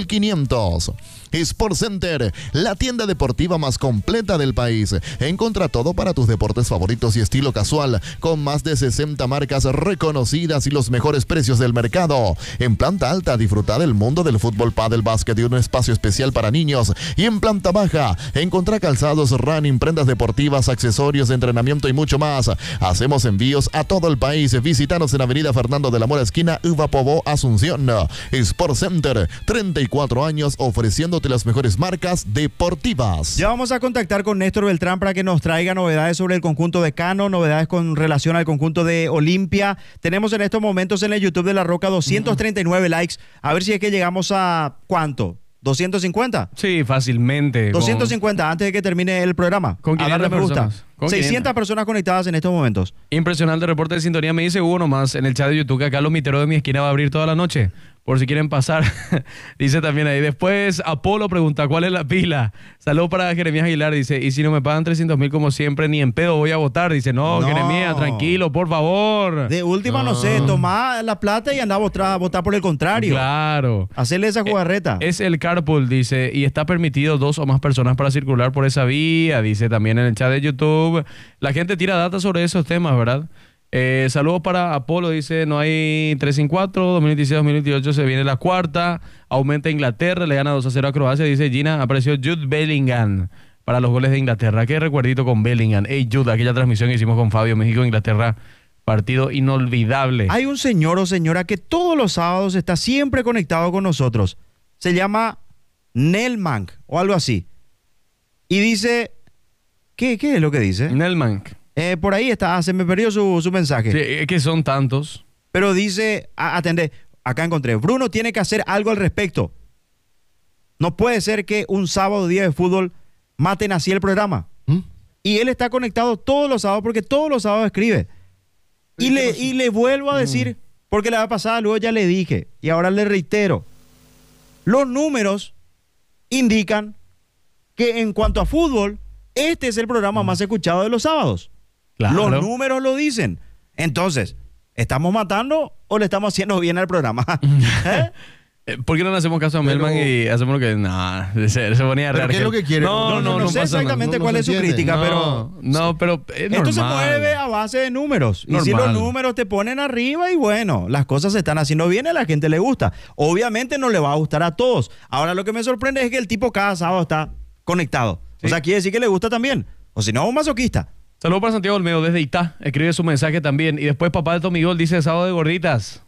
Sport Center, la tienda deportiva más completa del país. Encuentra todo para tus deportes favoritos y estilo casual, con más de 60 marcas reconocidas y los mejores precios del mercado. En planta alta, disfruta del mundo del fútbol, pádel, básquet y un espacio especial para niños. Y en planta baja, encontrá calzados, running, prendas deportivas, accesorios de entrenamiento y mucho más. Hacemos envíos a todo el país. Visítanos en Avenida Fernando de la Mora, esquina Uva Pobó, Asunción. Sport Center, 34 años ofreciéndote las mejores marcas deportivas. Ya vamos a contactar con Néstor Beltrán para que nos traiga novedades sobre el conjunto de Cano, novedades con relación al conjunto de Olimpia. Tenemos en estos momentos en el YouTube de La Roca 239 likes. A ver si es que llegamos a ¿cuánto? ¿250? Sí, fácilmente. 250 antes de que termine el programa. Con 500 me gusta. personas. Con 600 personas conectadas en estos momentos. Impresionante reporte de sintonía. Me dice Hugo nomás en el chat de YouTube que acá los miteros de mi esquina va a abrir toda la noche. Por si quieren pasar. Dice también ahí. Después Apolo pregunta, ¿cuál es la pila? Saludos para Jeremías Aguilar. Dice, y si no me pagan 300,000 como siempre, ni en pedo voy a votar. Dice, no. Jeremías, tranquilo, por favor. De última, no sé, tomá la plata y anda a votar por el contrario. Claro. Hacerle esa jugarreta. Es el carpool, dice, y está permitido 2 o más personas para circular por esa vía. Dice también en el chat de YouTube. La gente tira data sobre esos temas, ¿verdad? Saludos para Apolo, dice, no hay 3 sin 4, 2016-2018 se viene la cuarta, aumenta Inglaterra, le gana 2-0 a Croacia, dice Gina, apareció Jude Bellingham para los goles de Inglaterra. Qué recuerdito con Bellingham. Hey Jude, aquella transmisión que hicimos con Fabio, México-Inglaterra, partido inolvidable. Hay un señor o señora que todos los sábados está siempre conectado con nosotros. Se llama Nelmank o algo así. Y dice, ¿qué es lo que dice? Nelmank. Por ahí está, se me perdió su mensaje. Sí, es que son tantos. Pero dice, atendé, acá encontré, Bruno tiene que hacer algo al respecto. No puede ser que un sábado día de fútbol maten así el programa. Y él está conectado todos los sábados porque todos los sábados escribe. Y le vuelvo a decir, porque la vez pasada luego ya le dije, y ahora le reitero, los números indican que en cuanto a fútbol, este es el programa más escuchado de los sábados. Claro. Los números lo dicen. Entonces, ¿estamos matando o le estamos haciendo bien al programa? ¿Por qué no le hacemos caso a Melman y hacemos lo que... Nah, se ponía a ¿Pero qué es lo que quiere? No sé exactamente cuál es su crítica, pero... No, pero es esto se normal. mueve a base de números. Y Normal. si los números te ponen arriba y bueno, las cosas se están haciendo bien y a la gente le gusta. Obviamente no le va a gustar a todos. Ahora lo que me sorprende es que el tipo cada sábado está conectado. Sí. O sea, quiere decir que le gusta también. O si no, es un masoquista. Saludos para Santiago Olmedo desde Itá. Escribe su mensaje también. Y después papá de Tomigol dice sábado de gorditas.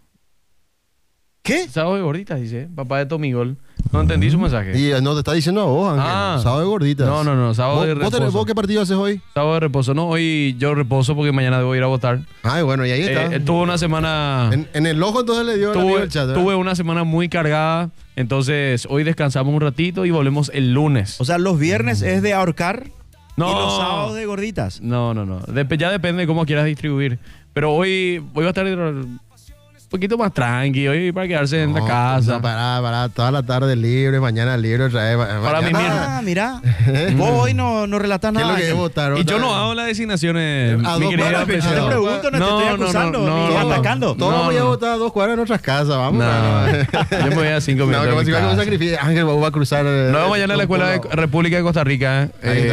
¿Qué? Sábado de gorditas, dice papá de Tomigol. No entendí su mensaje. Y no te está diciendo a vos, Ángel. Sábado de gorditas. No, sábado de reposo. ¿Vos qué partido haces hoy? Sábado de reposo. No, hoy yo reposo porque mañana debo ir a votar. Ay, bueno, y ahí está. Tuve una semana... En el ojo entonces le dio el chat, ¿verdad? Tuve una semana muy cargada. Entonces hoy descansamos un ratito y volvemos el lunes. O sea, los viernes es de ahorcar no, y los sábados de gorditas. No. Ya depende de cómo quieras distribuir. Pero hoy va a estar un poquito más tranqui, hoy para quedarse en la casa. No, para toda la tarde libre, mañana libre otra vez. Para mí, mira. Vos hoy no relatas nada. ¿Qué es lo que es votar? Y yo no hago las designaciones, mi querida Te pregunto, no te estoy acusando, ni atacando. Todos voy a votar a 2 cuadras en otras casas, vamos. Yo me voy a 5 minutos. No, como si fuera un sacrificio. Ángel va a cruzar. No, mañana en la Escuela de República de Costa Rica,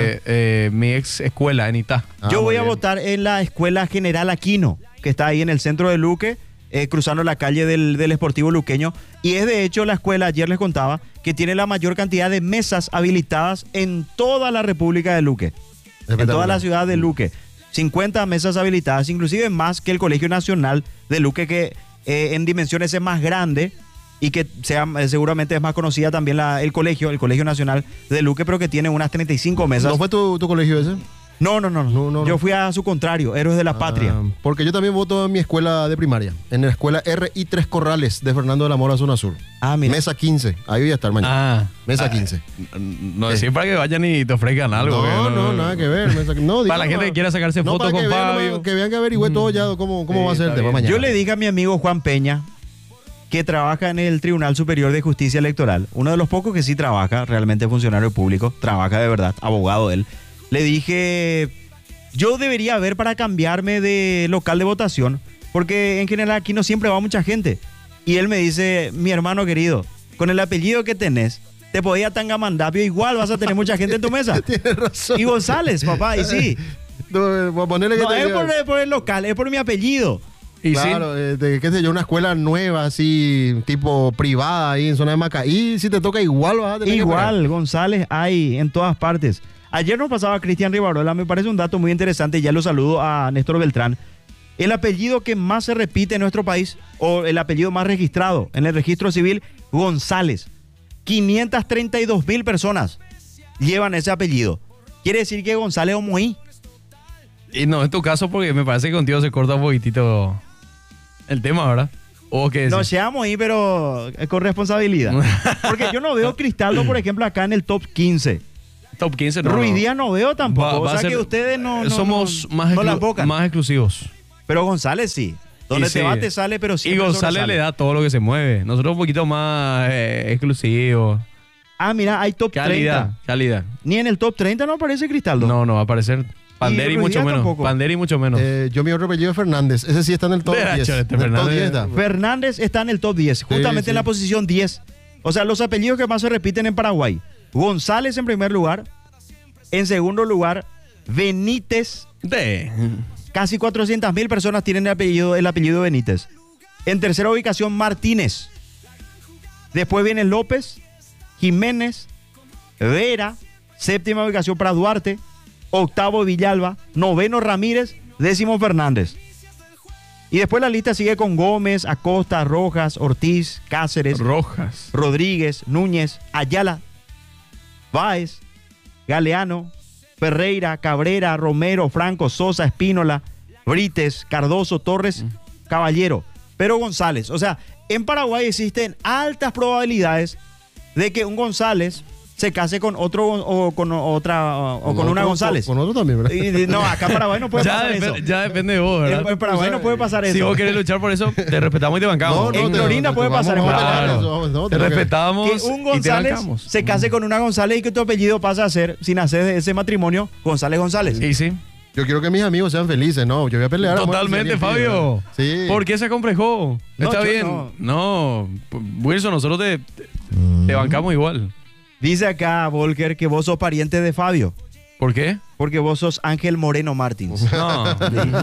mi ex escuela en Itá. Yo voy a votar en la Escuela General Aquino, que está ahí en el centro de Luque. Cruzando la calle del Esportivo Luqueño, y es de hecho la escuela, ayer les contaba, que tiene la mayor cantidad de mesas habilitadas en toda la República de Luque, en toda la ciudad de Luque. 50 mesas habilitadas, inclusive más que el Colegio Nacional de Luque, que en dimensiones es más grande y que seguramente es más conocida también el Colegio Nacional de Luque, pero que tiene unas 35 mesas. ¿No fue tu colegio ese? No. Yo fui a su contrario, Héroes de la Patria. Porque yo también voto en mi escuela de primaria, en la escuela RI 3 Corrales de Fernando de la Mora, zona sur. Mira. Mesa 15, ahí voy a estar mañana. Mesa 15. No decir para que vayan y te ofrezcan algo. No, nada que ver. Para la gente que quiera sacarse fotos con Fabio. Que vean que averigüe todo ya cómo va a ser el tema mañana. Yo le dije a mi amigo Juan Peña, que trabaja en el Tribunal Superior de Justicia Electoral, uno de los pocos que sí trabaja, realmente funcionario público, trabaja de verdad, abogado él. Le dije, yo debería ver para cambiarme de local de votación, porque en general aquí no siempre va mucha gente. Y él me dice, mi hermano querido, con el apellido que tenés, te podía Tangamandapio, igual vas a tener mucha gente en tu mesa. Tienes razón. Y González, papá, y sí. Ponerle que no, es por el local, es por mi apellido. Y claro, qué sé yo, una escuela nueva, así, tipo privada, ahí en zona de Macaí, si te toca igual vas a tener igual, González hay en todas partes. Ayer nos pasaba Cristian Rivarola, me parece un dato muy interesante, ya lo saludo a Néstor Beltrán. El apellido que más se repite en nuestro país, o el apellido más registrado en el registro civil, González. 532.000 personas llevan ese apellido. Quiere decir que González Omoí. Y no, en tu caso, porque me parece que contigo se corta un poquitito el tema, ¿verdad? ¿O qué No decís? seamos ahí, pero con responsabilidad. Porque yo no veo Cristaldo, por ejemplo, acá en el top 15. Top 15 no. Ruiz no. Díaz no veo tampoco. Va O a sea ser- que ustedes no somos no, más, no la exclu- enfocan. más exclusivos. Pero González sí. Donde Y te sí. va, te sale, pero Y siempre González sobresale. le da todo lo que se mueve. Nosotros un poquito más exclusivos. Ah, mira, hay top Calidad, 30. calidad. Ni en el top 30 no aparece Cristaldo. No, va a aparecer Panderi Ruiz mucho Díaz menos. tampoco. Panderi mucho menos. Yo mi otro apellido es Fernández. Ese sí está en el top De 10. hecho, este En el top Fernández- 10 está. Fernández está en el top 10, justamente sí. en la posición 10. O sea, los apellidos que más se repiten en Paraguay. González en primer lugar. En segundo lugar, Benítez. Casi 400.000 personas tienen el apellido Benítez. En tercera ubicación, Martínez. Después viene López, Jiménez, Vera. Séptima ubicación para Duarte. Octavo Villalba. Noveno Ramírez. Décimo Fernández. Y después la lista sigue con Gómez, Acosta, Rojas, Ortiz, Cáceres, Rojas, Rodríguez, Núñez, Ayala, Báez, Galeano, Ferreira, Cabrera, Romero, Franco, Sosa, Espínola, Brites, Cardoso, Torres, Caballero. Pero González, o sea, en Paraguay existen altas probabilidades de que un González se case con otro o con otra o con una González. Con otro también, ¿verdad? No, acá en Paraguay no puede pasar eso. Ya depende de vos, ¿verdad? En Paraguay no puede pasar eso. Si vos querés luchar por eso, te respetamos y te bancamos. En Clorinda puede pasar. Te respetamos Que un y te González bancamos. se case con una González y que tu apellido pase a ser, sin hacer de ese matrimonio, González. Y sí. Yo quiero que mis amigos sean felices, ¿no? Yo voy a pelear. a muerte si Totalmente, alguien pide, Fabio. ¿verdad? Sí. ¿Por qué se acomplejó? No, Está yo bien. No, Wilson, nosotros te bancamos igual. Dice acá, Volker, que vos sos pariente de Fabio. ¿Por qué? Porque vos sos Ángel Moreno Martins. No.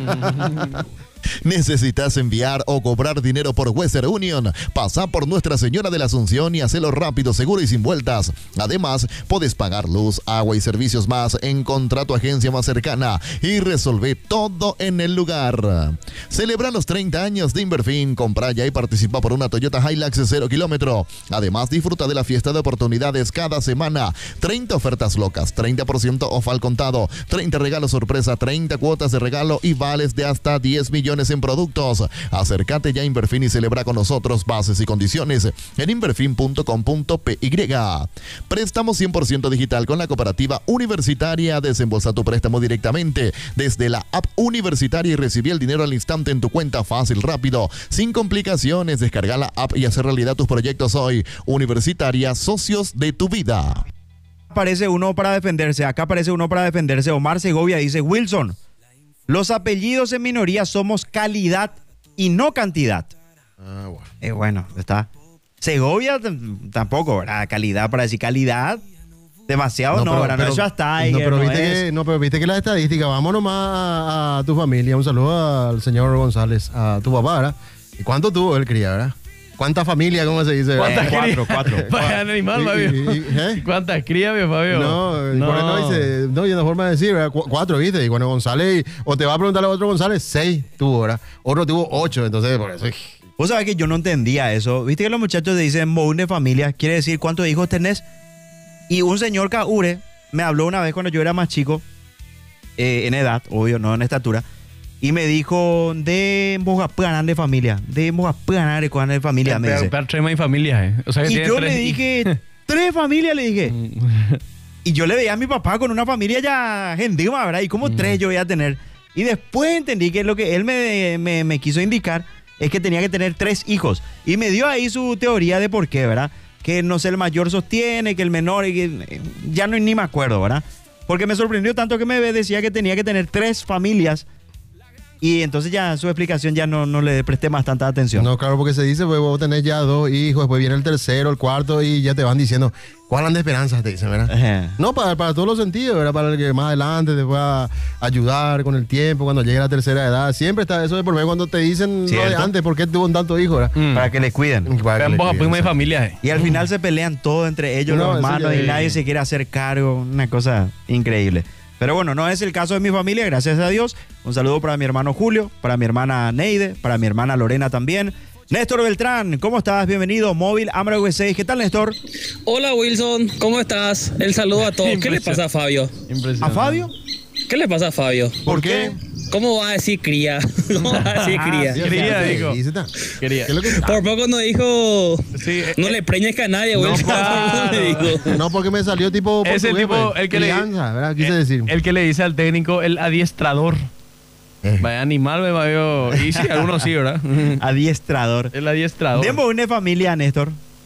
¿Necesitas enviar o cobrar dinero por Western Union? Pasa por Nuestra Señora de la Asunción y hacelo rápido, seguro y sin vueltas. Además, puedes pagar luz, agua y servicios más. Encontrá tu agencia más cercana y resolvé todo en el lugar. Celebra los 30 años de Inverfin. Compra ya y participa por una Toyota Hilux 0 kilómetro. Además, disfruta de la fiesta de oportunidades cada semana. 30 ofertas locas, 30% off al contado, 30 regalos sorpresa, 30 cuotas de regalo y vales de hasta 10 millones en productos. Acércate ya a Inverfin y celebra con nosotros. Bases y condiciones en inverfin.com.py. Préstamo 100% digital con la cooperativa universitaria. Desembolsa tu préstamo directamente desde la app universitaria y recibí el dinero al instante en tu cuenta, fácil, rápido, sin complicaciones. Descarga la app y hacer realidad tus proyectos hoy. Universitaria, socios de tu vida. Aparece uno para defenderse. Acá aparece uno para defenderse. Omar Segovia dice, Wilson, los apellidos en minoría somos calidad y no cantidad. Ah, bueno. Bueno, está. Segovia tampoco, ¿verdad? Calidad, para decir calidad, demasiado no, ¿verdad? No, eso está. No, pero viste que la estadística, vamos nomás a tu familia. Un saludo al señor González, a tu papá, ¿verdad? ¿Y cuánto tuvo él cría, verdad? ¿Cuánta familia, cómo se dice? ¿Cuántas crías? Cuatro. Vaya animal, Fabio. ¿Cuántas crías, mi Fabio? No, dice, no, y una forma de decir, ¿verdad? 4, ¿viste? Y cuando González, o te va a preguntar a otro González, 6 tuvo, ¿verdad? Otro tuvo 8, entonces por eso. Vos sabés que yo no entendía eso. Viste que los muchachos dicen moún de familia, quiere decir cuántos hijos tenés. Y un señor Caure me habló una vez cuando yo era más chico, en edad, obvio, no en estatura, y me dijo, de Mojapuanan de familia, de Mojapuanan de familia, me dice. Pero 3 familias, O sea que Y tiene yo 3 le dije, 3 familias, le dije. Y yo le veía a mi papá con una familia ya gendima, ¿verdad? Y como 3 yo voy a tener. Y después entendí que lo que él me quiso indicar es que tenía que tener 3 hijos. Y me dio ahí su teoría de por qué, ¿verdad? Que no sé, el mayor sostiene, que el menor, y que, ya no ni me acuerdo, ¿verdad? Porque me sorprendió tanto que me decía que tenía que tener 3 familias. Y entonces ya su explicación ya no le presté más tanta atención. No, claro, porque se dice, pues vos tenés ya 2 hijos, después viene el tercero, el cuarto, y ya te van diciendo, ¿cuál han de esperanzas? Te dicen, ¿verdad? No, para todos los sentidos, ¿verdad? Para el que más adelante te pueda ayudar con el tiempo, cuando llegue a la tercera edad. Siempre está eso de por medio cuando te dicen lo de antes, ¿por qué tuvo un tanto hijo, ¿verdad? Para que le cuiden. de familia. Y al final se pelean todos entre ellos, los hermanos, y nadie se quiere hacer cargo. Una cosa increíble. Pero bueno, no es el caso de mi familia, gracias a Dios. Un saludo para mi hermano Julio, para mi hermana Neide, para mi hermana Lorena también. Néstor Beltrán, ¿cómo estás? Bienvenido, Móvil Amara V6. ¿Qué tal, Néstor? Hola Wilson, ¿cómo estás? El saludo a todos. ¿Qué le pasa a Fabio? ¿A Fabio? ¿Qué le pasa a Fabio? ¿Por qué? ¿Cómo va a decir cría? ¿Cómo va a decir cría? Cría, dijo. Quería. Por poco no dijo. Sí, no le preñes a nadie, güey. No, porque me salió tipo. Ese portugués, tipo, pues. el que Crianza, ¿verdad? Quise decir. El que le dice al técnico, el adiestrador. Vaya animal, me vaya. Y sí, algunos sí, ¿verdad? Adiestrador. El adiestrador. Demos una familia, Néstor.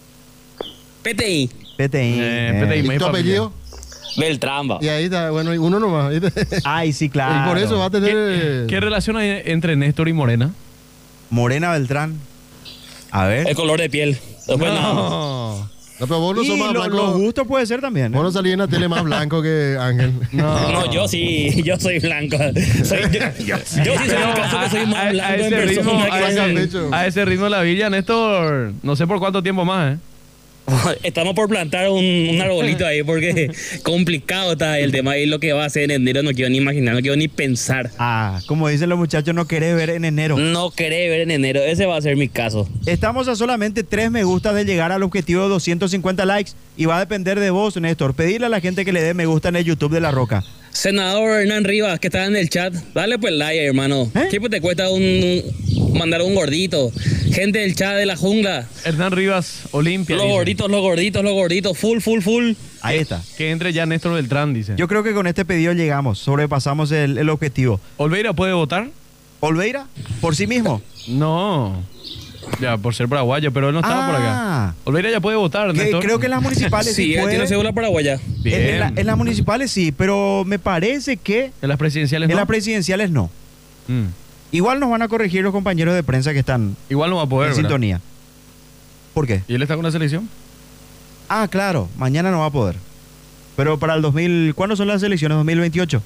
PTI. PTI. ¿Y tu apellido? Beltrán, va. Y ahí está, bueno, y uno nomás. Ay, sí, claro. Y por eso va a tener. ¿Qué relación hay entre Néstor y Morena? Morena Beltrán. A ver. El color de piel. Después No, pero vos no sos más blanco. Los gustos puede ser también. Vos no salís en la tele más blanco que Ángel. No, yo sí, yo soy blanco. Yo sí soy el caso que soy más blanco en persona que a ese ritmo la villa, Néstor, no sé por cuánto tiempo más, ¿eh? Estamos por plantar un arbolito ahí porque complicado está el tema y lo que va a hacer en enero no quiero ni imaginar, no quiero ni pensar. Como dicen los muchachos, no querés ver en enero. No querés ver en enero, ese va a ser mi caso. Estamos a solamente 3 me gusta de llegar al objetivo de 250 likes y va a depender de vos, Néstor. Pedirle a la gente que le dé me gusta en el YouTube de La Roca. Senador Hernán Rivas, que está en el chat, dale pues like, hermano. ¿Qué te cuesta mandar un gordito? Gente del chat de la jungla. Hernán Rivas, Olimpia. Los gorditos, full. Ahí está. Que entre ya Néstor Beltrán, dice. Yo creo que con este pedido llegamos, sobrepasamos el objetivo. ¿Olveira puede votar? ¿Olveira? ¿Por sí mismo? No. Ya, por ser paraguayo, pero él no estaba por acá. Olveira ya puede votar, Néstor. Creo que en las municipales sí puede. Tiene cédula paraguaya. Bien. En las municipales sí, pero me parece que... ¿En las presidenciales no? En las presidenciales no. Igual nos van a corregir los compañeros de prensa que están igual no va a poder, en sintonía. ¿Por qué? ¿Y él está con la selección? Claro, mañana no va a poder. Pero para el 2000... ¿Cuándo son las elecciones? ¿2028?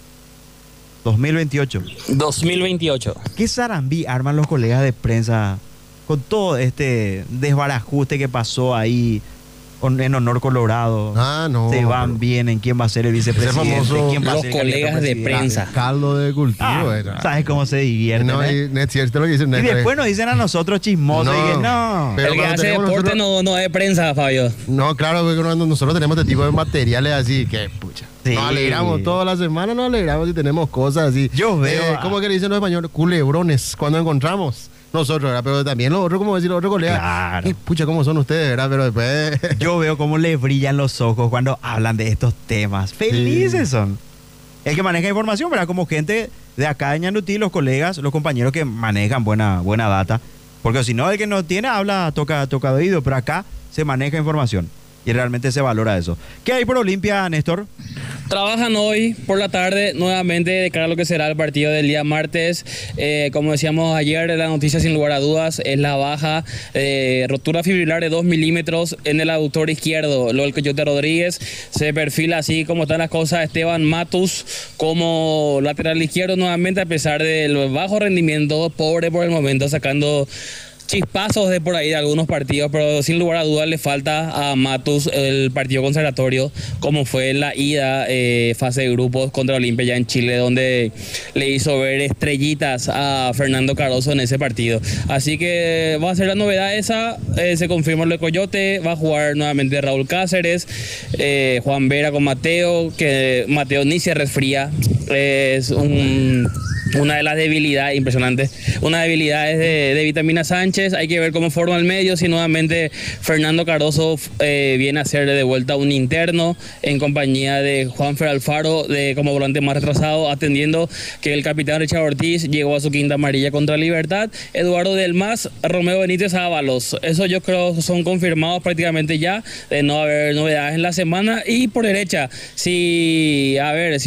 2028. ¿Qué zarambí arman los colegas de prensa con todo este desbarajuste que pasó ahí en Honor Colorado? No. Se van bien en quién va a ser el vicepresidente, quién va a los ser colegas de prensa. Caldo de cultivo. ¿Sabes cómo se divierten? No, es cierto lo que dicen. Y después nos dicen a nosotros chismosos y que no. Pero el que hace deporte no es prensa, Fabio. No, claro, porque nosotros tenemos este tipo de materiales así que, pucha. Sí. Nos alegramos toda la semana, nos alegramos y tenemos cosas así. Yo veo. ¿Cómo que le dicen los españoles? Culebrones, cuando encontramos. Nosotros, ¿verdad? Pero también los otros, como decir los otros colegas. Claro. Pucha, ¿cómo son ustedes, verdad? Pero después. Yo veo cómo les brillan los ojos cuando hablan de estos temas. Felices son. El que maneja información, ¿verdad? Como gente de acá de Ñandutí, los colegas, los compañeros que manejan buena data. Porque si no, el que no tiene, habla, toca de oído. Pero acá se maneja información. Y realmente se valora eso. ¿Qué hay por Olimpia, Néstor? Trabajan hoy por la tarde nuevamente de cara a lo que será el partido del día martes. Como decíamos ayer, la noticia sin lugar a dudas es la baja rotura fibrilar de 2 milímetros en el aductor izquierdo. Lo del Coyote Rodríguez se perfila así como están las cosas. Esteban Matus como lateral izquierdo nuevamente, a pesar del bajo rendimiento, pobre por el momento, sacando chispazos de por ahí de algunos partidos, pero sin lugar a dudas le falta a Matus el partido consagratorio, como fue la ida fase de grupos contra Olimpia ya en Chile, donde le hizo ver estrellitas a Fernando Cardoso en ese partido. Así que va a ser la novedad esa, se confirma lo de Coyote, va a jugar nuevamente Raúl Cáceres, Juan Vera con Mateo, que Mateo ni se resfría, es una de las debilidades impresionantes, una debilidad es de Vitamina Sánchez. Hay que ver cómo forma el medio, si nuevamente Fernando Cardoso viene a ser de vuelta un interno en compañía de Juanfer Alfaro como volante más retrasado, atendiendo que el capitán Richard Ortiz llegó a su quinta amarilla contra Libertad, Eduardo Delmas, Romeo Benítez Ábalos. Eso yo creo son confirmados prácticamente ya, de no haber novedades en la semana. Y por derecha, si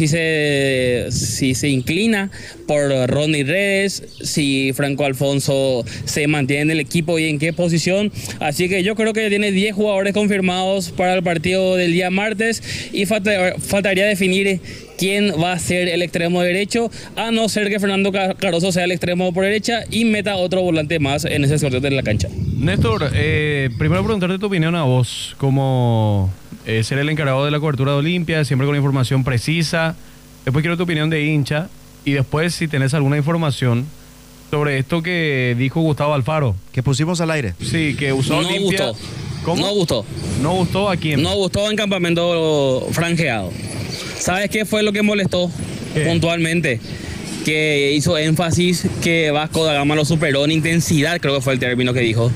se inclina por Ronnie Redes, si Franco Alfonso se mantiene en el equipo y en qué posición. Así que yo creo que tiene 10 jugadores confirmados para el partido del día martes y faltaría definir quién va a ser el extremo derecho, a no ser que Fernando Cardoso sea el extremo por derecha y meta otro volante más en ese sorteo de la cancha. Néstor, primero preguntarte tu opinión a vos, como ser el encargado de la cobertura de Olimpia, siempre con información precisa. Después quiero tu opinión de hincha. Y después, si tenés alguna información Sobre esto que dijo Gustavo Alfaro. Que pusimos al aire. Sí, que usó No Olimpia. gustó. ¿Cómo? No gustó. ¿No gustó a quién? No gustó en campamento franjeado. ¿Sabes qué fue lo que molestó puntualmente? Que hizo énfasis que Vasco da Gama lo superó en intensidad, creo que fue el término que dijo.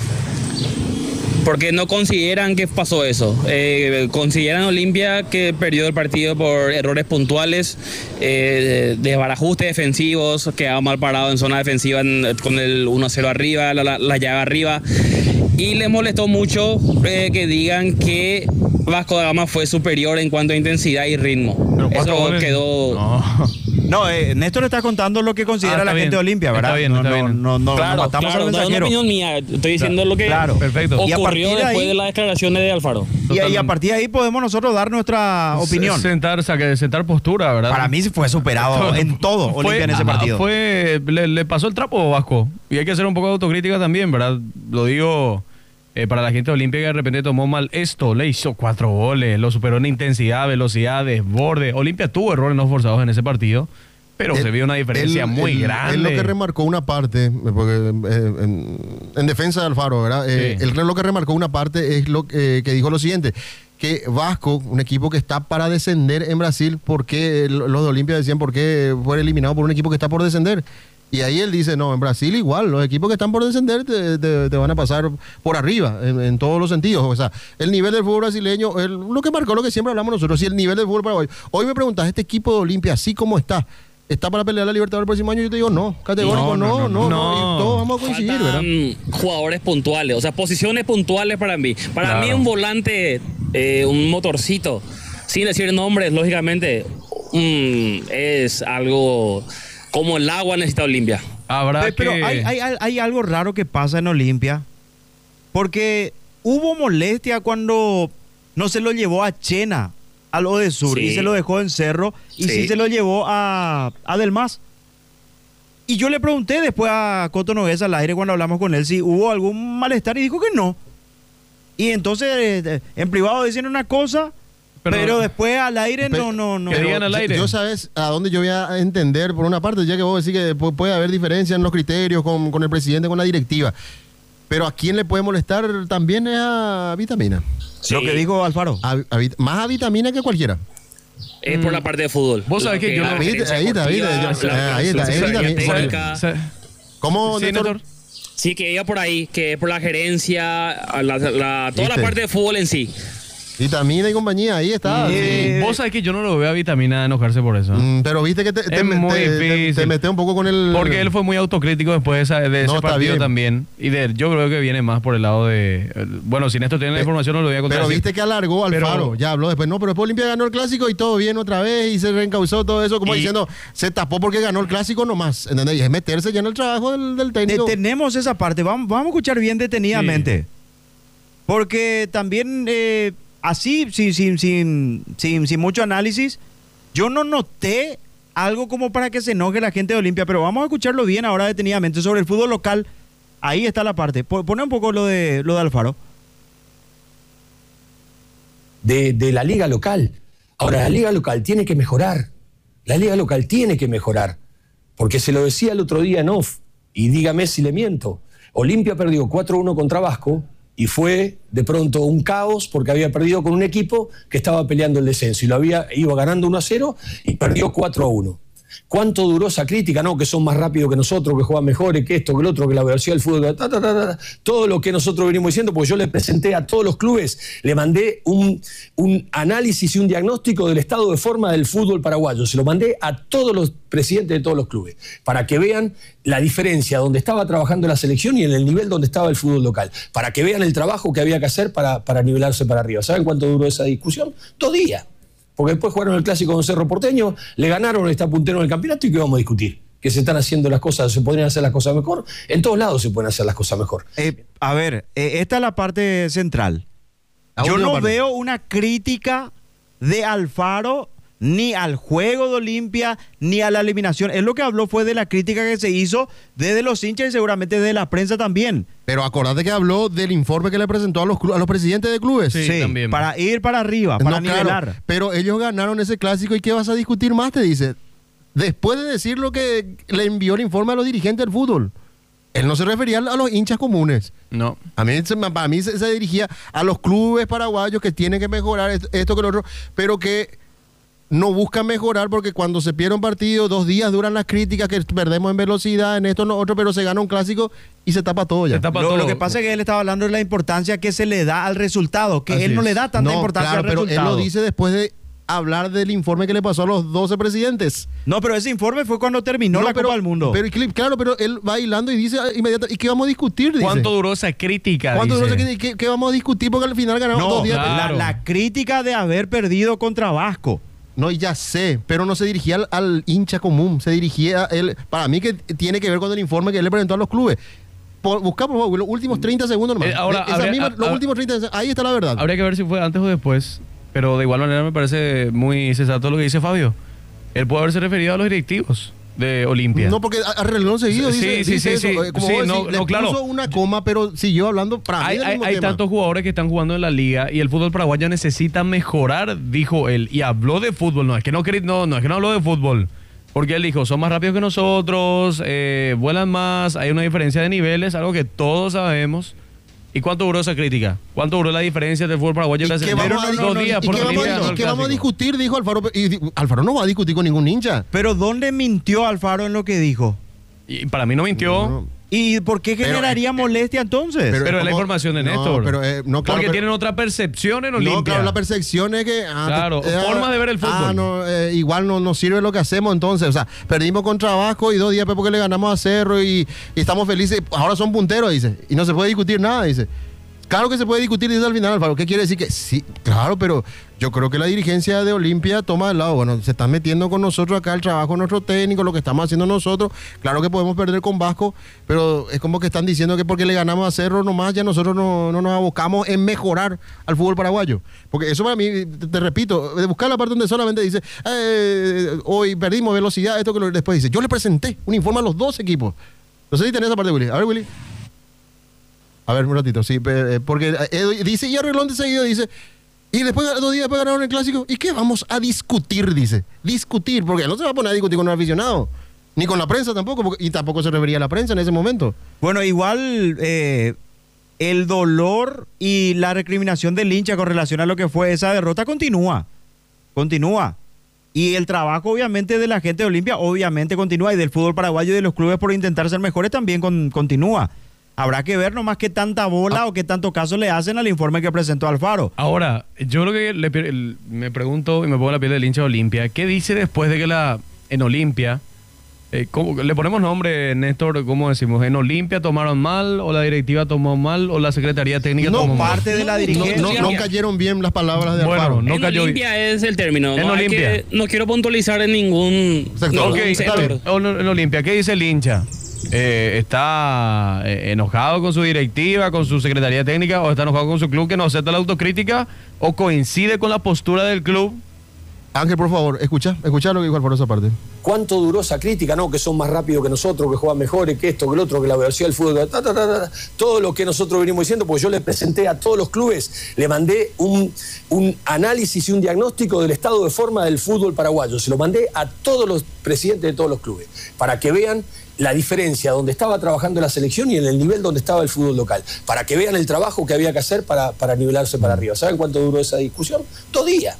Porque no consideran que pasó eso. Consideran Olimpia que perdió el partido por errores puntuales, desbarajustes defensivos, quedaba mal parado en zona defensiva con el 1-0 arriba, la llave arriba. Y les molestó mucho que digan que Vasco da Gama fue superior en cuanto a intensidad y ritmo. Eso quedó... No, Néstor está contando lo que considera la gente de Olimpia, ¿verdad? Está bien, no, está bien. no Claro, matamos al no es una mensajero. opinión mía, estoy diciendo lo que perfecto. Y a ocurrió partir de después ahí- de las declaraciones de Alfaro. Y a partir de ahí podemos nosotros dar nuestra opinión. Sentar postura, ¿verdad? Para mí fue superado en todo Olimpia en ese partido. Le pasó el trapo Vasco. Y hay que hacer un poco de autocrítica también, ¿verdad? Lo digo para la gente de Olimpia que de repente tomó mal esto. Le hizo 4 goles, lo superó en intensidad, velocidad, desborde. Olimpia tuvo errores no forzados en ese partido. Pero se vio una diferencia muy grande. Él lo que remarcó una parte, porque en defensa de Alfaro, ¿verdad? Él lo que remarcó una parte es lo que dijo lo siguiente, que Vasco, un equipo que está para descender en Brasil, porque los de Olimpia decían por qué fue eliminado por un equipo que está por descender. Y ahí él dice, no, en Brasil igual, los equipos que están por descender te van a pasar por arriba, en todos los sentidos. O sea, el nivel del fútbol brasileño, lo que marcó lo que siempre hablamos nosotros, si el nivel del fútbol paraguayo. Hoy me preguntas, ¿este equipo de Olimpia, así como está para pelear la Libertadores el próximo año? Yo te digo, no, categórico, no. Y todos vamos a coincidir, ¿verdad? Jugadores puntuales, o sea, posiciones puntuales para mí. Para mí un volante, un motorcito, sin decir nombres, lógicamente, es algo como el agua necesita Olimpia. Pero hay algo raro que pasa en Olimpia, porque hubo molestia cuando no se lo llevó a Chena al Odesur y se lo dejó en Cerro y sí se lo llevó a Del Mas. Y yo le pregunté después a Coto Nogués al aire cuando hablamos con él si hubo algún malestar y dijo que no. Y entonces en privado dicen una cosa, pero después al aire no. Que digan al aire. Yo sabes a dónde yo voy a entender, por una parte, ya que vos decís que puede haber diferencia en los criterios con el presidente, con la directiva. Pero a quién le puede molestar también es a Vitamina. Lo que dijo Alfaro. Más a Vitamina que cualquiera. Es por la parte de fútbol. Vos sabés que yo no... Ahí está. ¿Cómo, Néstor? Sí, que iba por ahí, que es por la gerencia, toda la parte de fútbol en sí. Vitamina y compañía, ahí está. Vos sabés que yo no lo veo a Vitamina enojarse por eso. Pero viste que te meté un poco con el... Porque él fue muy autocrítico después de ese partido también. Y yo creo que viene más por el lado de... Bueno, si Néstor tiene la información no lo voy a contar. Pero viste que alargó Alfaro, ya habló después. No, pero después Olimpia ganó el Clásico y todo bien otra vez y se reencauzó todo eso, como diciendo, se tapó porque ganó el Clásico nomás. ¿Entendés? Y es meterse ya en el trabajo del técnico. Tenemos esa parte, vamos a escuchar bien detenidamente. Porque también... así, sin mucho análisis, yo no noté algo como para que se enoje la gente de Olimpia, pero vamos a escucharlo bien ahora detenidamente sobre el fútbol local. Ahí está la parte. Pone un poco lo de Alfaro. De la liga local. Ahora, la liga local tiene que mejorar. La liga local tiene que mejorar. Porque se lo decía el otro día en off, y dígame si le miento. Olimpia perdió 4-1 contra Vasco, y fue de pronto un caos porque había perdido con un equipo que estaba peleando el descenso y iba ganando 1-0 y perdió 4-1. ¿Cuánto duró esa crítica? No, que son más rápidos que nosotros, que juegan mejores, que esto, que el otro, que la velocidad del fútbol, todo lo que nosotros venimos diciendo, porque yo le presenté a todos los clubes, le mandé un análisis y un diagnóstico del estado de forma del fútbol paraguayo. Se lo mandé a todos los presidentes de todos los clubes, para que vean la diferencia donde estaba trabajando la selección y en el nivel donde estaba el fútbol local, para que vean el trabajo que había que hacer para nivelarse para arriba. ¿Saben cuánto duró esa discusión? 2 días. Porque después jugaron el Clásico con Cerro Porteño, le ganaron, está puntero en el campeonato y ¿qué vamos a discutir? Que se están haciendo las cosas, se podrían hacer las cosas mejor. En todos lados se pueden hacer las cosas mejor. A ver, esta es la parte central. Yo no veo una crítica de Alfaro ni al juego de Olimpia, ni a la eliminación. Él lo que habló fue de la crítica que se hizo desde los hinchas y seguramente de la prensa también. Pero acordate que habló del informe que le presentó a los presidentes de clubes. Sí, también. Para ir para arriba, para nivelar. Claro, pero ellos ganaron ese Clásico y ¿qué vas a discutir más? Te dice. después de decir lo que le envió el informe a los dirigentes del fútbol. Él no se refería a los hinchas comunes. No. Para mí se dirigía a los clubes paraguayos que tienen que mejorar esto que lo otro, pero que no buscan mejorar porque cuando se pierde un partido, 2 días duran las críticas, que perdemos en velocidad, en esto, en lo otro, pero se gana un clásico y se tapa todo ya. Lo que pasa es que él estaba hablando de la importancia que se le da al resultado, que Así él no es. le da tanta importancia al resultado. Pero él lo dice después de hablar del informe que le pasó a los 12 presidentes. No, pero ese informe fue cuando terminó la Copa del Mundo. Claro, pero él va hilando y dice inmediatamente, ¿y qué vamos a discutir? Dice. ¿Cuánto duró esa crítica? ¿Cuánto dice? duró esa crítica? ¿Qué vamos a discutir? Porque al final ganamos 2 días. Claro. La crítica de haber perdido contra Vasco. No, ya sé, pero no se dirigía al hincha común, se dirigía él. Para mí que tiene que ver con el informe que él le presentó a los clubes. Busca, por favor, los últimos 30 segundos nomás. Los últimos 30 segundos, ahí está la verdad. Habría que ver si fue antes o después, pero de igual manera me parece muy sensato lo que dice Fabio. Él puede haberse referido a los directivos de Olimpia. No, porque a reloj seguido dice eso. Como vos decís, le claro. puso una coma, pero siguió hablando para mí del mismo Hay tema. tantos jugadores que están jugando en la liga y el fútbol paraguayo necesita mejorar, dijo él, y habló de fútbol. No es que no habló de fútbol, porque él dijo, son más rápidos que nosotros, vuelan más, hay una diferencia de niveles, algo que todos sabemos. ¿Y cuánto duró esa crítica? ¿Cuánto duró la diferencia del fútbol paraguayo? ¿Y qué vamos a discutir? Dijo Alfaro. Y Alfaro no va a discutir con ningún hincha. Pero ¿dónde mintió Alfaro en lo que dijo? Y para mí no mintió. ¿Y por qué generaría molestia entonces? Pero es la información de Néstor. Porque tienen otra percepción en Olimpia. No, claro, la percepción es que... forma de ver el fútbol. Igual no sirve lo que hacemos entonces. O sea, perdimos contra Vasco y 2 días después porque le ganamos a Cerro y estamos felices. Ahora son punteros, dice. Y no se puede discutir nada, dice. Claro que se puede discutir, dice al final, Alfaro. ¿Qué quiere decir? Que sí, claro, pero yo creo que la dirigencia de Olimpia toma el lado. Bueno, se están metiendo con nosotros acá el trabajo de nuestro técnico, lo que estamos haciendo nosotros. Claro que podemos perder con Vasco, pero es como que están diciendo que porque le ganamos a Cerro nomás, ya nosotros no nos abocamos en mejorar al fútbol paraguayo. Porque eso para mí, te repito, de buscar la parte donde solamente dice, hoy perdimos velocidad, esto que después dice, yo le presenté un informe a los 2 equipos. No sé si tenés esa parte, Willy. A ver, Willy. A ver, un ratito, sí, porque dice, y Arreglón de seguido dice, y después 2 días después ganaron el clásico, ¿y qué vamos a discutir? Dice, discutir, porque no se va a poner a discutir con un aficionado, ni con la prensa tampoco, y tampoco se refería a la prensa en ese momento. Bueno, igual el dolor y la recriminación del hincha con relación a lo que fue esa derrota continúa. Y el trabajo, obviamente, de la gente de Olimpia, obviamente continúa, y del fútbol paraguayo y de los clubes por intentar ser mejores también continúa. Habrá que ver nomás qué tanta bola o qué tanto caso le hacen al informe que presentó Alfaro. Ahora, yo lo que me pregunto y me pongo la piel del hincha de Olimpia, ¿qué dice después de que en Olimpia, le ponemos nombre, Néstor, cómo decimos, en Olimpia tomaron mal, o la directiva tomó mal, o la Secretaría Técnica tomó mal? Parte de la dirigencia. No cayeron bien las palabras de Alfaro. Bueno, en Olimpia es el término. En Olimpia. No quiero puntualizar en ningún sector. En Olimpia, ¿qué dice el hincha? ¿Está enojado con su directiva, con su secretaría técnica, o está enojado con su club que no acepta la autocrítica, o coincide con la postura del club? Ángel, por favor, escucha lo que dijo Alfaro esa parte. ¿Cuánto duró esa crítica? No, que son más rápidos que nosotros, que juegan mejores, que esto, que el otro, que la velocidad del fútbol, todo lo que nosotros venimos diciendo, porque yo le presenté a todos los clubes, le mandé un análisis y un diagnóstico del estado de forma del fútbol paraguayo. Se lo mandé a todos los presidentes de todos los clubes, para que vean la diferencia donde estaba trabajando la selección y en el nivel donde estaba el fútbol local, para que vean el trabajo que había que hacer para nivelarse para arriba. ¿Saben cuánto duró esa discusión? 2 días.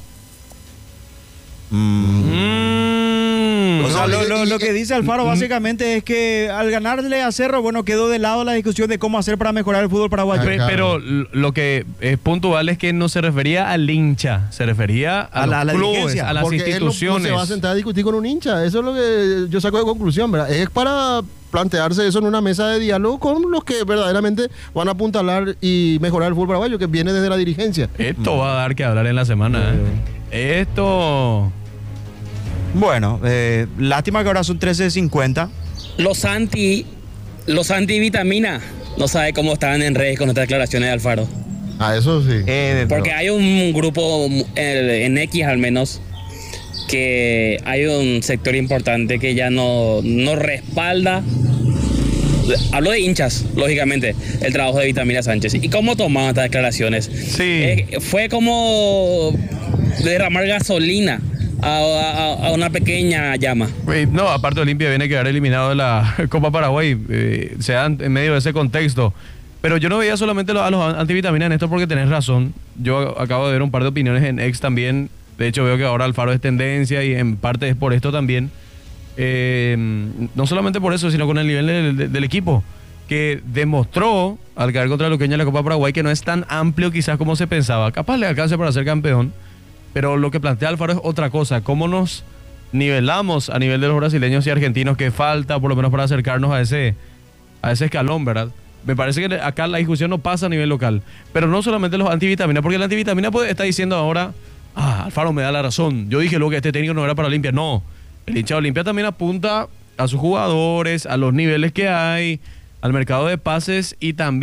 O sea, lo que dice Alfaro básicamente es que al ganarle a Cerro, bueno, quedó de lado la discusión de cómo hacer para mejorar el fútbol paraguayo. Pero lo que es puntual es que no se refería al hincha, se refería a los clubes, a las instituciones. Él no se va a sentar a discutir con un hincha, eso es lo que yo saco de conclusión, ¿verdad? Es para plantearse eso en una mesa de diálogo con los que verdaderamente van a apuntalar y mejorar el fútbol paraguayo, que viene desde la dirigencia. Esto va a dar que hablar en la semana. Esto... Bueno, lástima que ahora son 13:50. Los antivitamina no sabe cómo estaban en redes con estas declaraciones de Alfaro. Eso sí. Porque hay un grupo en X al menos, que hay un sector importante que ya no respalda. Hablo de hinchas, lógicamente, el trabajo de Vitamina Sánchez. ¿Y cómo tomaban estas declaraciones? Sí. Fue como derramar gasolina a una pequeña llama. No, aparte Olimpia viene a quedar eliminado de la Copa Paraguay, se dan en medio de ese contexto. Pero yo no veía solamente a los antivitaminas en esto porque tenés razón. Yo acabo de ver un par de opiniones en X también. De hecho veo que ahora Alfaro es tendencia y en parte es por esto también. No solamente por eso, sino con el nivel del equipo, que demostró al caer contra Luqueño en la Copa Paraguay que no es tan amplio quizás como se pensaba. Capaz le alcance para ser campeón, pero lo que plantea Alfaro es otra cosa. ¿Cómo nos nivelamos a nivel de los brasileños y argentinos que falta por lo menos para acercarnos a ese escalón, verdad? Me parece que acá la discusión no pasa a nivel local, pero no solamente los antivitaminas, porque la antivitamina está diciendo ahora, Alfaro me da la razón, yo dije luego que este técnico no era para Olimpia. No, el hincha de Olimpia también apunta a sus jugadores, a los niveles que hay, al mercado de pases y también